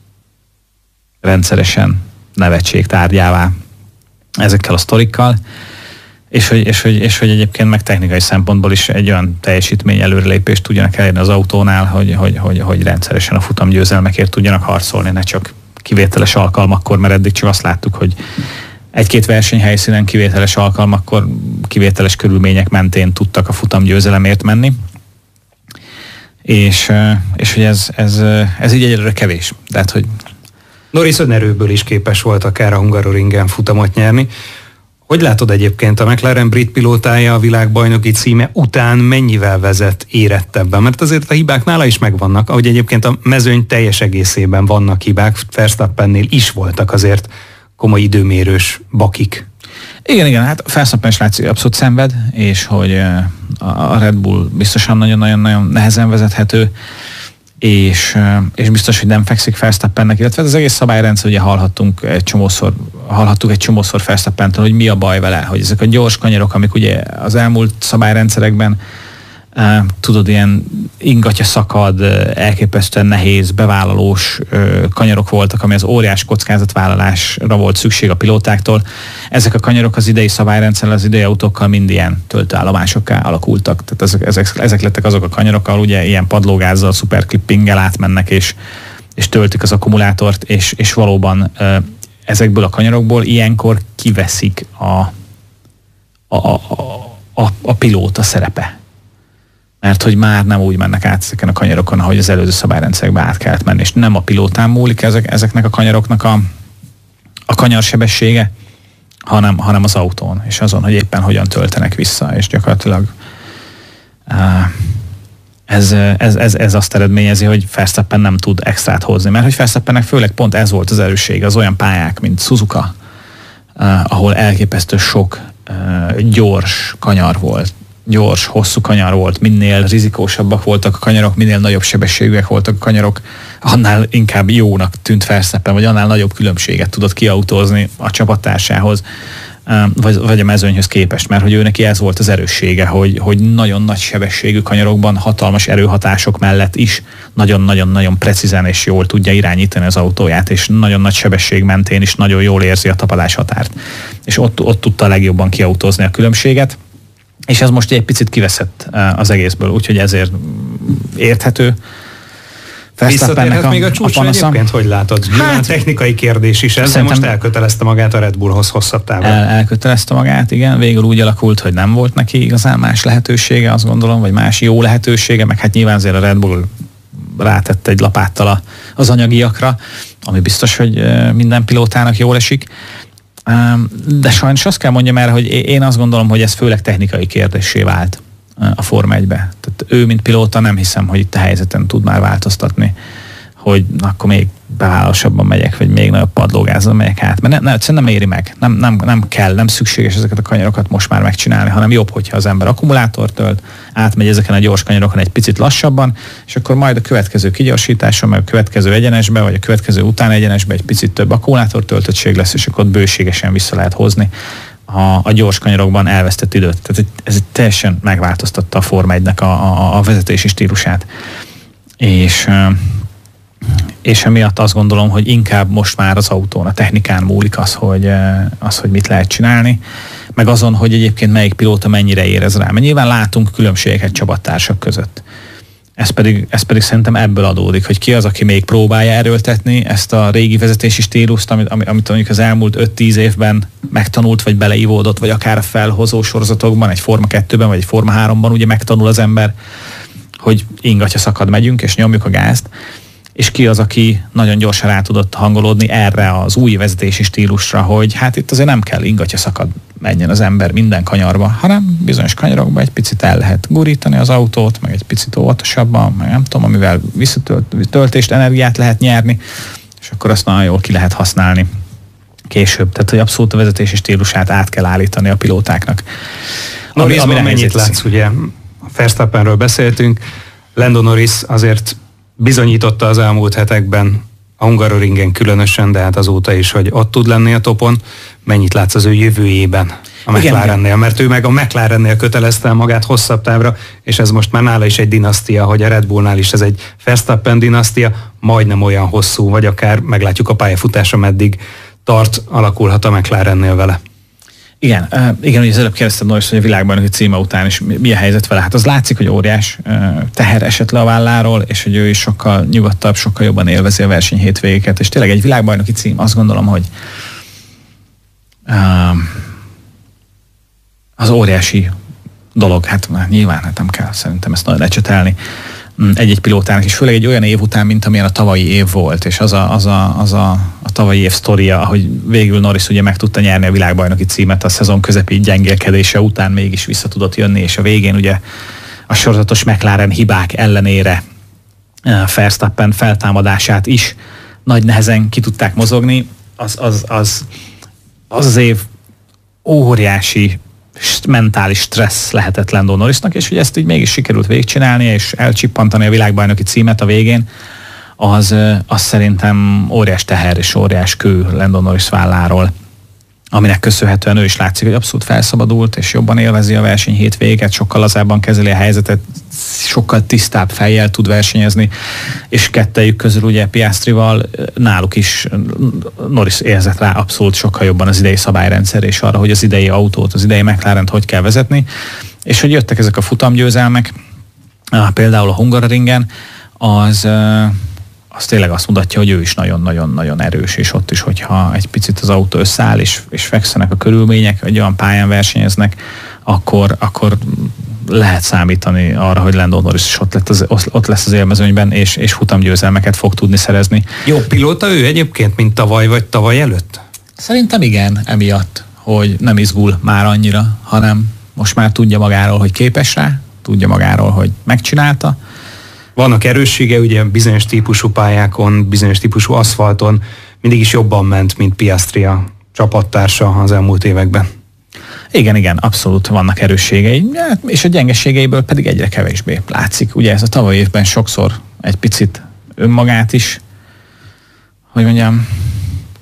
rendszeresen nevetség tárgyává ezekkel a sztorikkal. És hogy egyébként meg technikai szempontból is egy olyan teljesítmény előrelépést tudjanak elérni az autónál, hogy rendszeresen a futamgyőzelmekért tudjanak harcolni, ne csak kivételes alkalmakkor, mert eddig csak azt láttuk, hogy egy-két versenyhelyszínen kivételes alkalmakkor, kivételes körülmények mentén tudtak a futamgyőzelemért menni. És hogy ez így egyelőre kevés. Tehát, hogy Norris önerőből is képes volt akár a Hungaroringen futamot nyerni. Hogy látod egyébként, a McLaren brit pilótája a világbajnoki címe után mennyivel vezet érettebben? Mert azért a hibák nála is megvannak, ahogy egyébként a mezőny teljes egészében vannak hibák, Verstappennél is voltak azért komoly időmérős bakik. Igen, hát Verstappen is látszik, abszolút szenved, és hogy a Red Bull biztosan nagyon-nagyon nehezen vezethető, és biztos, hogy nem fekszik Verstappennek, illetve az egész szabályrendszer, ugye hallhattuk egy csomószor Verstappentől, hogy mi a baj vele, hogy ezek a gyors kanyarok, amik ugye az elmúlt szabályrendszerekben tudod, ilyen ingatja szakad, elképesztően nehéz, bevállalós kanyarok voltak, ami az óriás kockázatvállalásra volt szükség a pilótáktól. Ezek a kanyarok az idei szabályrendszerrel, az idei autókkal mind ilyen töltőállomásokká alakultak. Tehát ezek lettek azok a kanyarok, ahol ugye ilyen padlógázzal, szuperclippinggel átmennek, és töltik az akkumulátort, és valóban ezekből a kanyarokból ilyenkor kiveszik a pilóta szerepe. Mert hogy már nem úgy mennek át ezeken a kanyarokon, ahogy az előző szabályrendszerekbe át kellett menni, és nem a pilótán múlik ezeknek a kanyaroknak a kanyarsebessége, hanem az autón, és azon, hogy éppen hogyan töltenek vissza, és gyakorlatilag ez azt eredményezi, hogy Verstappen nem tud extrát hozni, mert hogy Verstappennek főleg pont ez volt az erőssége, az olyan pályák, mint Suzuka, ahol elképesztő sok gyors kanyar volt, gyors, hosszú kanyar volt, minél rizikósabbak voltak a kanyarok, minél nagyobb sebességűek voltak a kanyarok, annál inkább jónak tűnt Verstappen, vagy annál nagyobb különbséget tudott kiautózni a csapattársához. vagy a mezőnyhöz képest, mert hogy ő neki ez volt az erőssége, hogy nagyon nagy sebességű kanyarokban, hatalmas erőhatások mellett is nagyon-nagyon-nagyon precízen és jól tudja irányítani az autóját, és nagyon nagy sebesség mentén is nagyon jól érzi a tapadás határt. És ott tudta a legjobban kiautózni a különbséget, és ez most egy picit kiveszett az egészből, úgyhogy ezért érthető. Visszatérhet még a csúcsra egyébként, hogy látod? Hát, technikai kérdés is ez, de most elkötelezte magát a Red Bullhoz hosszabb távon. Elkötelezte magát, igen. Végül úgy alakult, hogy nem volt neki igazán más lehetősége, azt gondolom, vagy más jó lehetősége, meg hát nyilván azért a Red Bull rátette egy lapáttal az anyagiakra, ami biztos, hogy minden pilótának jól esik. De sajnos azt kell mondjam el, hogy én azt gondolom, hogy ez főleg technikai kérdéssé vált a Forma 1-be. Tehát ő, mint pilóta, nem hiszem, hogy itt a helyzeten tud már változtatni, hogy akkor még bevállalosabban megyek, vagy még nagyobb padlógázzal megyek át. Mert egyszerűen nem éri meg. Nem kell, nem szükséges ezeket a kanyarokat most már megcsinálni, hanem jobb, hogyha az ember akkumulátort tölt, átmegy ezeken a gyors kanyarokon egy picit lassabban, és akkor majd a következő kigyorsításon, meg a következő egyenesbe, vagy a következő után egyenesbe egy picit több akkumulátor töltöttség lesz, és akkor ott bőségesen vissza lehet hozni a gyors kanyarokban elvesztett időt. Tehát ez teljesen megváltoztatta a Forma 1-nek a vezetési stílusát. És emiatt azt gondolom, hogy inkább most már az autón, a technikán múlik az, hogy mit lehet csinálni, meg azon, hogy egyébként melyik pilóta mennyire érez rá. Mert nyilván látunk különbségeket csapattársak között. Ez pedig szerintem ebből adódik, hogy ki az, aki még próbálja erőltetni ezt a régi vezetési stílust, amit mondjuk az elmúlt 5-10 évben megtanult, vagy beleivódott, vagy akár a felhozó sorozatokban, egy Forma 2-ben, vagy egy Forma 3-ban ugye megtanul az ember, hogy ingatja szakad megyünk, és nyomjuk a gázt, és ki az, aki nagyon gyorsan rá tudott hangolódni erre az új vezetési stílusra, hogy hát itt azért nem kell ingatja szakad menjen az ember minden kanyarba, hanem bizonyos kanyarokba egy picit el lehet gurítani az autót, meg egy picit óvatosabban, meg nem tudom, amivel visszatöltést, energiát lehet nyerni, és akkor azt nagyon jól ki lehet használni később. Tehát, hogy abszolút a vezetési stílusát át kell állítani a pilótáknak. Norrisban mennyit látsz, ugye? A Verstappenről beszéltünk, Lando Norris azért bizonyította az elmúlt hetekben, a Hungaroringen különösen, de hát azóta is, hogy ott tud lenni a topon. Mennyit látsz az ő jövőjében a McLarennél? Mert ő meg a McLarennél kötelezte magát hosszabb távra, és ez most már nála is egy dinasztia, hogy a Red Bullnál is ez egy Verstappen dinasztia, majdnem olyan hosszú, vagy akár meglátjuk a pályafutása meddig tart, alakulhat a McLarennél vele. Igen, ugye az előbb kérdeztem Norris, hogy a világbajnoki címe után is mi a helyzet vele. Hát az látszik, hogy óriás teher esett le a válláról, és hogy ő is sokkal nyugodtabb, sokkal jobban élvezi a verseny hétvégéket, és tényleg egy világbajnoki cím, azt gondolom, hogy az óriási dolog, hát nyilván nem kell szerintem ezt nagyon lecsetelni egy-egy pilótának, és főleg egy olyan év után, mint amilyen a tavalyi év volt, és az a tavalyi év sztoria, ahogy végül Norris ugye meg tudta nyerni a világbajnoki címet a szezon közepi gyengélkedése után mégis vissza tudott jönni, és a végén ugye a sorozatos McLaren hibák ellenére Verstappen feltámadását is nagy nehezen ki tudták mozogni, az év óriási mentális stressz lehetett Lando Norrisnak, és hogy ezt így mégis sikerült végigcsinálni, és elcsippantani a világbajnoki címet a végén, az szerintem óriás teher és óriás kő Lando Norris válláról, aminek köszönhetően ő is látszik, hogy abszolút felszabadult, és jobban élvezi a verseny hétvégét, sokkal lazábban kezeli a helyzetet, sokkal tisztább fejjel tud versenyezni, és kettejük közül ugye Piastrival náluk is Norris érzett rá abszolút sokkal jobban az idei szabályrendszer, és arra, hogy az idei autót, az idei McLarent hogy kell vezetni, és hogy jöttek ezek a futamgyőzelmek, például a Hungaroringen, az tényleg azt mutatja, hogy ő is nagyon-nagyon-nagyon erős, és ott is, hogyha egy picit az autó összeáll, és fekszenek a körülmények, egy olyan pályán versenyeznek, akkor lehet számítani arra, hogy Lando Norris is ott lesz az élmezőnyben, és futamgyőzelmeket fog tudni szerezni. Jó pilóta ő egyébként, mint tavaly vagy tavaly előtt? Szerintem igen, emiatt, hogy nem izgul már annyira, hanem most már tudja magáról, hogy képes rá, tudja magáról, hogy megcsinálta. Vannak erőssége, ugye bizonyos típusú pályákon, bizonyos típusú aszfalton mindig is jobban ment, mint Piastri a csapattársa az elmúlt években. Igen, abszolút vannak erősségei, és a gyengeségeiből pedig egyre kevésbé látszik. Ugye ez a tavalyi évben sokszor egy picit önmagát is, hogy mondjam,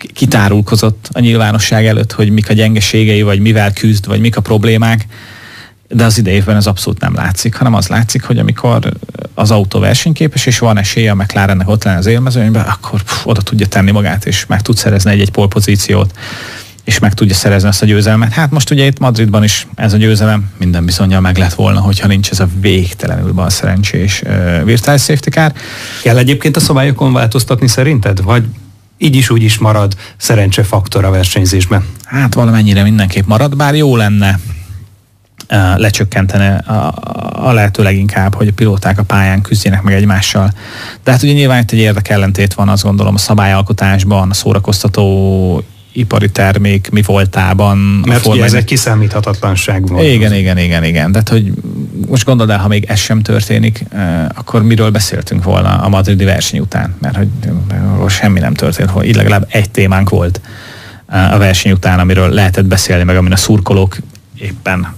kitárulkozott a nyilvánosság előtt, hogy mik a gyengeségei, vagy mivel küzd, vagy mik a problémák, de az idei évben ez abszolút nem látszik, hanem az látszik, hogy amikor az autó versenyképes, és van esélye a McLarennek ott lenni az élmezőnyben, akkor oda tudja tenni magát, és meg tud szerezni egy polpozíciót, és meg tudja szerezni ezt a győzelmet. Hát most ugye itt Madridban is ez a győzelem minden bizonnyal meg lett volna, hogyha nincs ez a végtelenül balszerencsés virtuális safety car. Kell egyébként a szabályokon változtatni szerinted? Vagy így is úgy is marad szerencsefaktor a versenyzésben? Hát valamennyire mindenképp marad, bár jó lenne lecsökkentene a lehető leginkább, hogy a pilóták a pályán küzdjenek meg egymással. De hát ugye nyilván itt egy érdekellentét van, azt gondolom, a szabályalkotásban, a szórakoztató ipari termék mi voltában. Mert ugye ez egy kiszámíthatatlanság van. Igen. De hogy most gondold el, ha még ez sem történik, akkor miről beszéltünk volna a madridi verseny után? Mert hogy semmi nem történt, hogy így legalább egy témánk volt a verseny után, amiről lehetett beszélni, meg amin a szurkolók éppen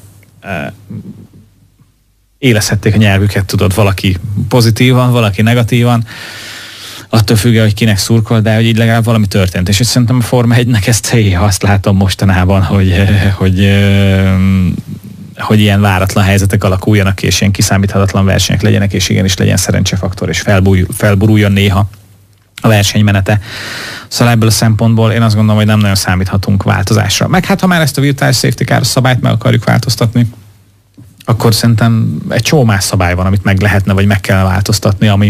élezhették a nyelvüket, tudod, valaki pozitívan, valaki negatívan, attól függően, hogy kinek szurkol, de hogy így legalább valami történt. És szerintem a Forma 1-nek ezt azt látom mostanában, hogy ilyen váratlan helyzetek alakuljanak ki, és ilyen kiszámíthatatlan versenyek legyenek, és igenis legyen szerencsefaktor, és felburuljon néha a versenymenete. Szóval ebből a szempontból én azt gondolom, hogy nem nagyon számíthatunk változásra. Meg hát, ha már ezt a virtuális safety car szabályt meg akarjuk változtatni, akkor szerintem egy csomó más szabály van, amit meg lehetne, vagy meg kellene változtatni,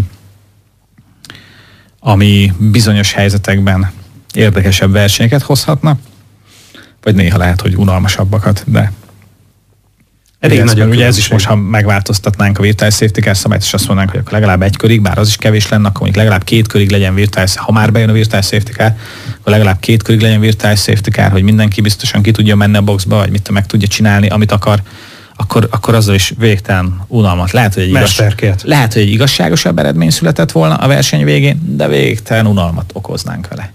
ami bizonyos helyzetekben érdekesebb versenyeket hozhatna, vagy néha lehet, hogy unalmasabbakat, de elég nagyon. Ugye ez is most, ha megváltoztatnánk a virtuális safety car szabályt, és azt mondanánk, hogy akkor legalább egy körig, bár az is kevés lenne, akkor mondjuk legalább 2 körig legyen virtuális, ha már bejön a virtuális safety car, akkor legalább 2 körig legyen virtuális safety car, hogy mindenki biztosan ki tudja menni a boxba, vagy mit meg tudja csinálni, amit akar, akkor azzal is végtelen unalmat. Lehet, hogy egy igazságosabb eredmény született volna a verseny végén, de végtelen unalmat okoznánk vele.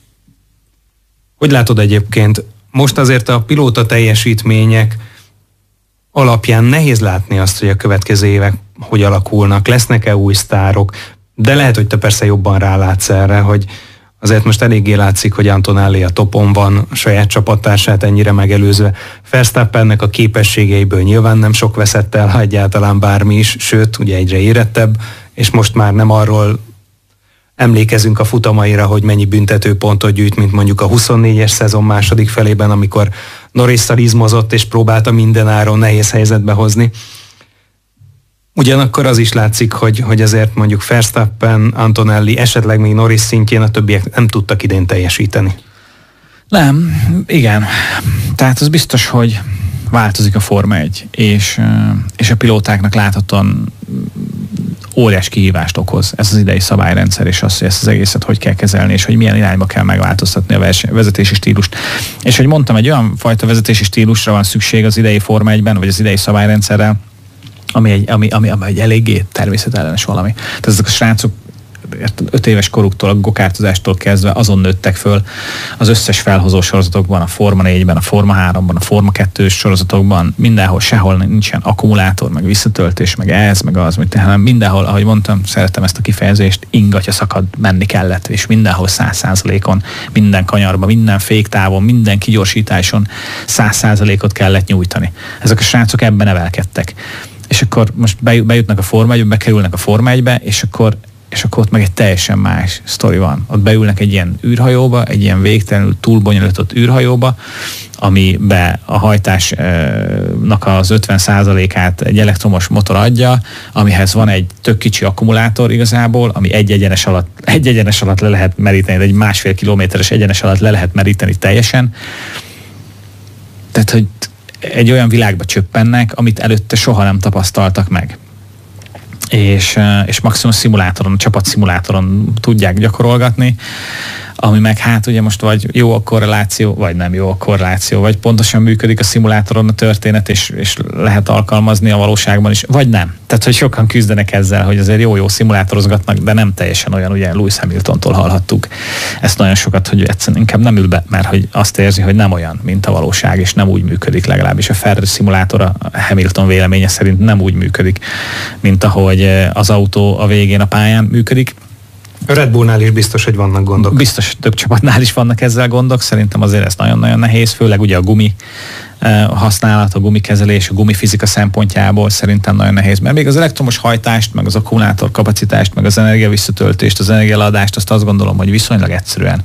Hogy látod egyébként, most azért a pilóta teljesítmények alapján nehéz látni azt, hogy a következő évek hogy alakulnak, lesznek-e új sztárok, de lehet, hogy te persze jobban rálátsz erre, hogy azért most eléggé látszik, hogy Antonelli a topon van, a saját csapattársát ennyire megelőzve. Verstappennek a képességeiből nyilván nem sok veszett el, ha egyáltalán bármi is, sőt, ugye egyre érettebb, és most már nem arról emlékezünk a futamaira, hogy mennyi büntetőpontot gyűjt, mint mondjuk a 24-es szezon második felében, amikor Norrisszal izmozott és próbálta mindenáron nehéz helyzetbe hozni. Ugyanakkor az is látszik, hogy azért mondjuk Verstappen, Antonelli, esetleg még Norris szintjén a többiek nem tudtak idén teljesíteni. Nem, igen. Tehát az biztos, hogy változik a Forma 1, és a pilótáknak láthatóan óriás kihívást okoz ez az idei szabályrendszer, és az, hogy ezt az egészet hogy kell kezelni, és hogy milyen irányba kell megváltoztatni a vezetési stílust. És hogy mondtam, egy olyan fajta vezetési stílusra van szükség az idei Forma 1-ben, vagy az idei szabályrendszerrel, ami egy eléggé természetellenes valami. Tehát ezek a srácok 5 éves koruktól, a gokártozástól kezdve azon nőttek föl az összes felhozó sorozatokban, a Forma 4-ben, a Forma 3-ban, a Forma 2-s sorozatokban, mindenhol, sehol nincsen akkumulátor, meg visszatöltés, meg ez, meg az, hanem mindenhol, ahogy mondtam, szeretem ezt a kifejezést, ingatja szakad, menni kellett, és mindenhol 100%-on, minden kanyarban, minden féktávon, minden kigyorsításon 100%-ot kellett nyújtani. Ezek a srácok ebben nevelkedtek. És akkor most bejutnak a Forma 1-be, bekerülnek a Forma 1-be, és akkor ott meg egy teljesen más sztori van. Ott beülnek egy ilyen űrhajóba, egy ilyen végtelenül túlbonyolított űrhajóba, amibe a hajtásnak az 50%-át egy elektromos motor adja, amihez van egy tök kicsi akkumulátor igazából, ami egy egyenes alatt le lehet meríteni, egy 1,5 kilométeres egyenes alatt le lehet meríteni teljesen. Tehát, hogy egy olyan világba csöppennek, amit előtte soha nem tapasztaltak meg. És maximum szimulátoron, a csapatszimulátoron tudják gyakorolgatni, ami meg hát ugye most vagy jó a korreláció, vagy nem jó a korreláció, vagy pontosan működik a szimulátoron a történet, és lehet alkalmazni a valóságban is, vagy nem. Tehát, hogy sokan küzdenek ezzel, hogy azért jó szimulátorozgatnak, de nem teljesen olyan, ugye Lewis Hamiltontól hallhattuk ezt nagyon sokat, hogy egyszerűen inkább nem ül be, mert hogy azt érzi, hogy nem olyan, mint a valóság, és nem úgy működik, legalábbis a Ferrari szimulátor a Hamilton véleménye szerint nem úgy működik, mint ahogy az autó a végén a pályán működik. A Red Bullnál is biztos, hogy vannak gondok. Biztos, több csapatnál is vannak ezzel gondok, szerintem azért ez nagyon-nagyon nehéz, főleg ugye a gumi használat, a gumikezelés, a gumifizika szempontjából szerintem nagyon nehéz, mert még az elektromos hajtást, meg az akkumulátor kapacitást, meg az energia visszatöltést, az energiaadást, azt gondolom, hogy viszonylag egyszerűen.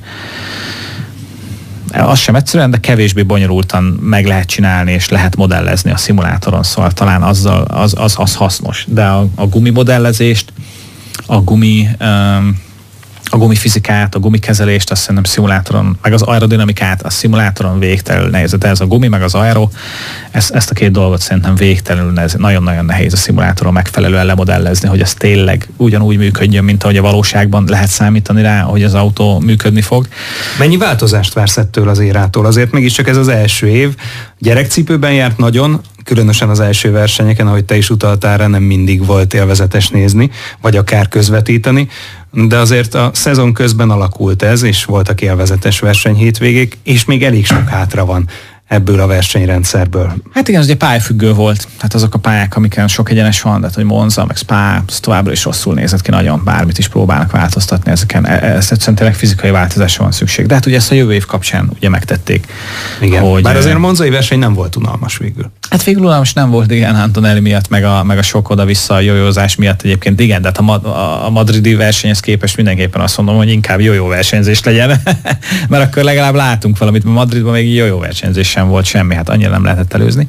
Az sem egyszerűen, de kevésbé bonyolultan meg lehet csinálni, és lehet modellezni a szimulátoron, szóval talán az hasznos. De a gumimodellezést, a gumifizikát, a gumikezelést, azt szerintem szimulátoron, meg az aerodinamikát, a szimulátoron végtelenül nehéz. De ez a gumi, meg az aero, ezt a két dolgot szerintem végtelenül nagyon-nagyon nehéz a szimulátoron megfelelően lemodellezni, hogy ez tényleg ugyanúgy működjön, mint ahogy a valóságban lehet számítani rá, hogy az autó működni fog. Mennyi változást vársz ettől az érától? Azért mégiscsak ez az első év. Gyerekcipőben járt nagyon, különösen az első versenyeken, ahogy te is utaltál rá, nem mindig volt élvezetes nézni, vagy akár közvetíteni, de azért a szezon közben alakult ez, és voltak élvezetes versenyhétvégék, és még elég sok hátra van ebből a versenyrendszerből. Hát igen, ez ugye pályafüggő volt. Tehát azok a pályák, amiken sok egyenes van, tehát hogy Monza, meg Spa, ez továbbra is rosszul nézett ki nagyon, bármit is próbálnak változtatni ezeken. Ez egyszerűen tényleg fizikai változásra van szükség. De hát ugye ezt a jövő év kapcsán ugye megtették. Igen, hogy bár azért a monzai verseny nem volt unalmas végül. Hát végül unalmas nem volt, igen, Antonelli miatt, meg a sok oda-vissza a jójózás miatt egyébként, igen, de hát a madridi versenyhez képest mindenképpen azt mondom, hogy inkább jó versenyzés legyen, mert akkor legalább látunk valamit, mert Madridban még jó versenyzés sem volt semmi, hát annyira nem lehetett előzni.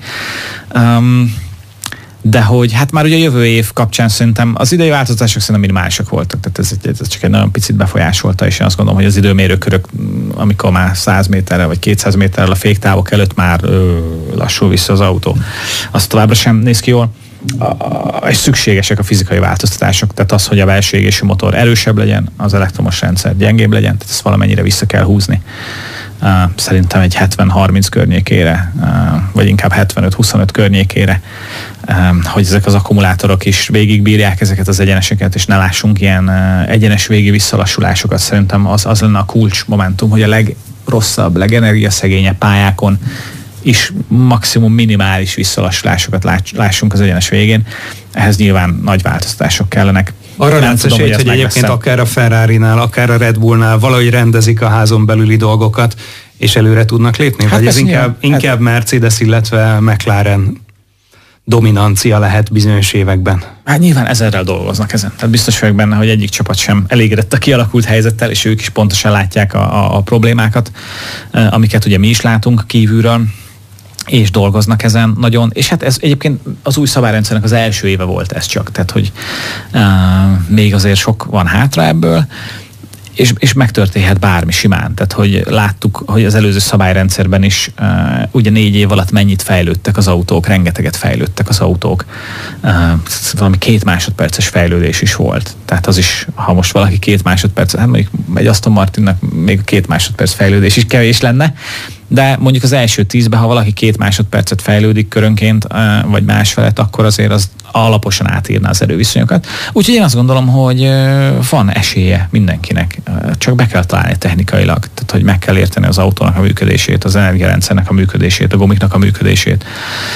De hogy hát már ugye a jövő év kapcsán szerintem az idei változások szerintem minimálisak voltak, tehát ez csak egy nagyon picit befolyásolta, és én azt gondolom, hogy az időmérőkörök, amikor már 100 méterrel vagy 200 méterrel a féktávok előtt már lassul vissza az autó, az továbbra sem néz ki jól. És szükségesek a fizikai változtatások, tehát az, hogy a belső égésű motor erősebb legyen, az elektromos rendszer gyengébb legyen, tehát ezt valamennyire vissza kell húzni. Szerintem egy 70-30 környékére, vagy inkább 75-25 környékére, hogy ezek az akkumulátorok is végigbírják ezeket az egyeneseket, és ne lássunk ilyen egyenes végi visszalassulásokat. Szerintem az lenne a kulcs momentum, hogy a legrosszabb, legenergiaszegényebb pályákon is maximum minimális visszalassulásokat lássunk az egyenes végén. Ehhez nyilván nagy változtatások kellenek. Arra látsz esélyt, hogy egyébként akár a Ferrarinál, akár a Red Bullnál valahogy rendezik a házon belüli dolgokat, és előre tudnak lépni? Hát vagy ez inkább Mercedes, illetve McLaren dominancia lehet bizonyos években? Hát nyilván ezerrel dolgoznak ezen. Tehát biztos vagyok benne, hogy egyik csapat sem elégedett a kialakult helyzettel, és ők is pontosan látják a problémákat, amiket ugye mi is látunk kívülről, és dolgoznak ezen nagyon, és hát ez egyébként az új szabályrendszernek az első éve volt ez csak, tehát hogy még azért sok van hátra ebből, és megtörténhet bármi simán. Tehát, hogy láttuk, hogy az előző szabályrendszerben is ugye 4 év alatt mennyit fejlődtek az autók, rengeteget fejlődtek az autók. Valami 2 másodperces fejlődés is volt. Tehát az is, ha most valaki 2 másodperc, hát mondjuk egy Aston Martinnak még 2 másodperc fejlődés is kevés lenne, de mondjuk az első 10-ben, ha valaki 2 másodpercet fejlődik körönként, vagy másfelett, akkor azért az alaposan átírná az erőviszonyokat. Úgyhogy én azt gondolom, hogy van esélye mindenkinek, csak be kell találni technikailag, tehát hogy meg kell érteni az autónak a működését, az energiarendszernek a működését, a gumiknak a működését.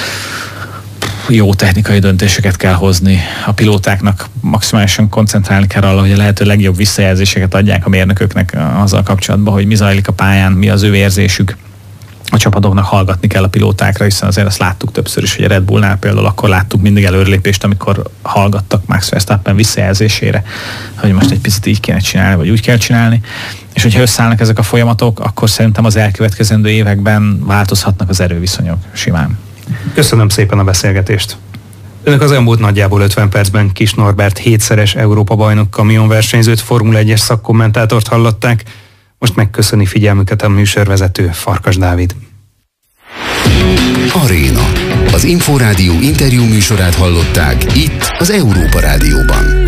Jó technikai döntéseket kell hozni. A pilótáknak maximálisan koncentrálni kell arra, hogy a lehető legjobb visszajelzéseket adják a mérnököknek azzal kapcsolatban, hogy mi zajlik a pályán, mi az ő érzésük. A csapatoknak hallgatni kell a pilótákra, hiszen azért azt láttuk többször is, hogy a Red Bullnál például akkor láttuk mindig előrelépést, amikor hallgattak Max Verstappen visszajelzésére, hogy most egy picit így kéne csinálni, vagy úgy kell csinálni. És hogyha összeállnak ezek a folyamatok, akkor szerintem az elkövetkezendő években változhatnak az erőviszonyok simán. Köszönöm szépen a beszélgetést. Önök az elmúlt nagyjából 50 percben Kiss Norbert 7-szeres Európa-bajnok kamionversenyzőt, Formula 1-es szakkommentátort hallották. Most megköszöni figyelmüket a műsorvezető Farkas Dávid. Aréna. Az Inforádió interjú műsorát hallották itt az Európa Rádióban.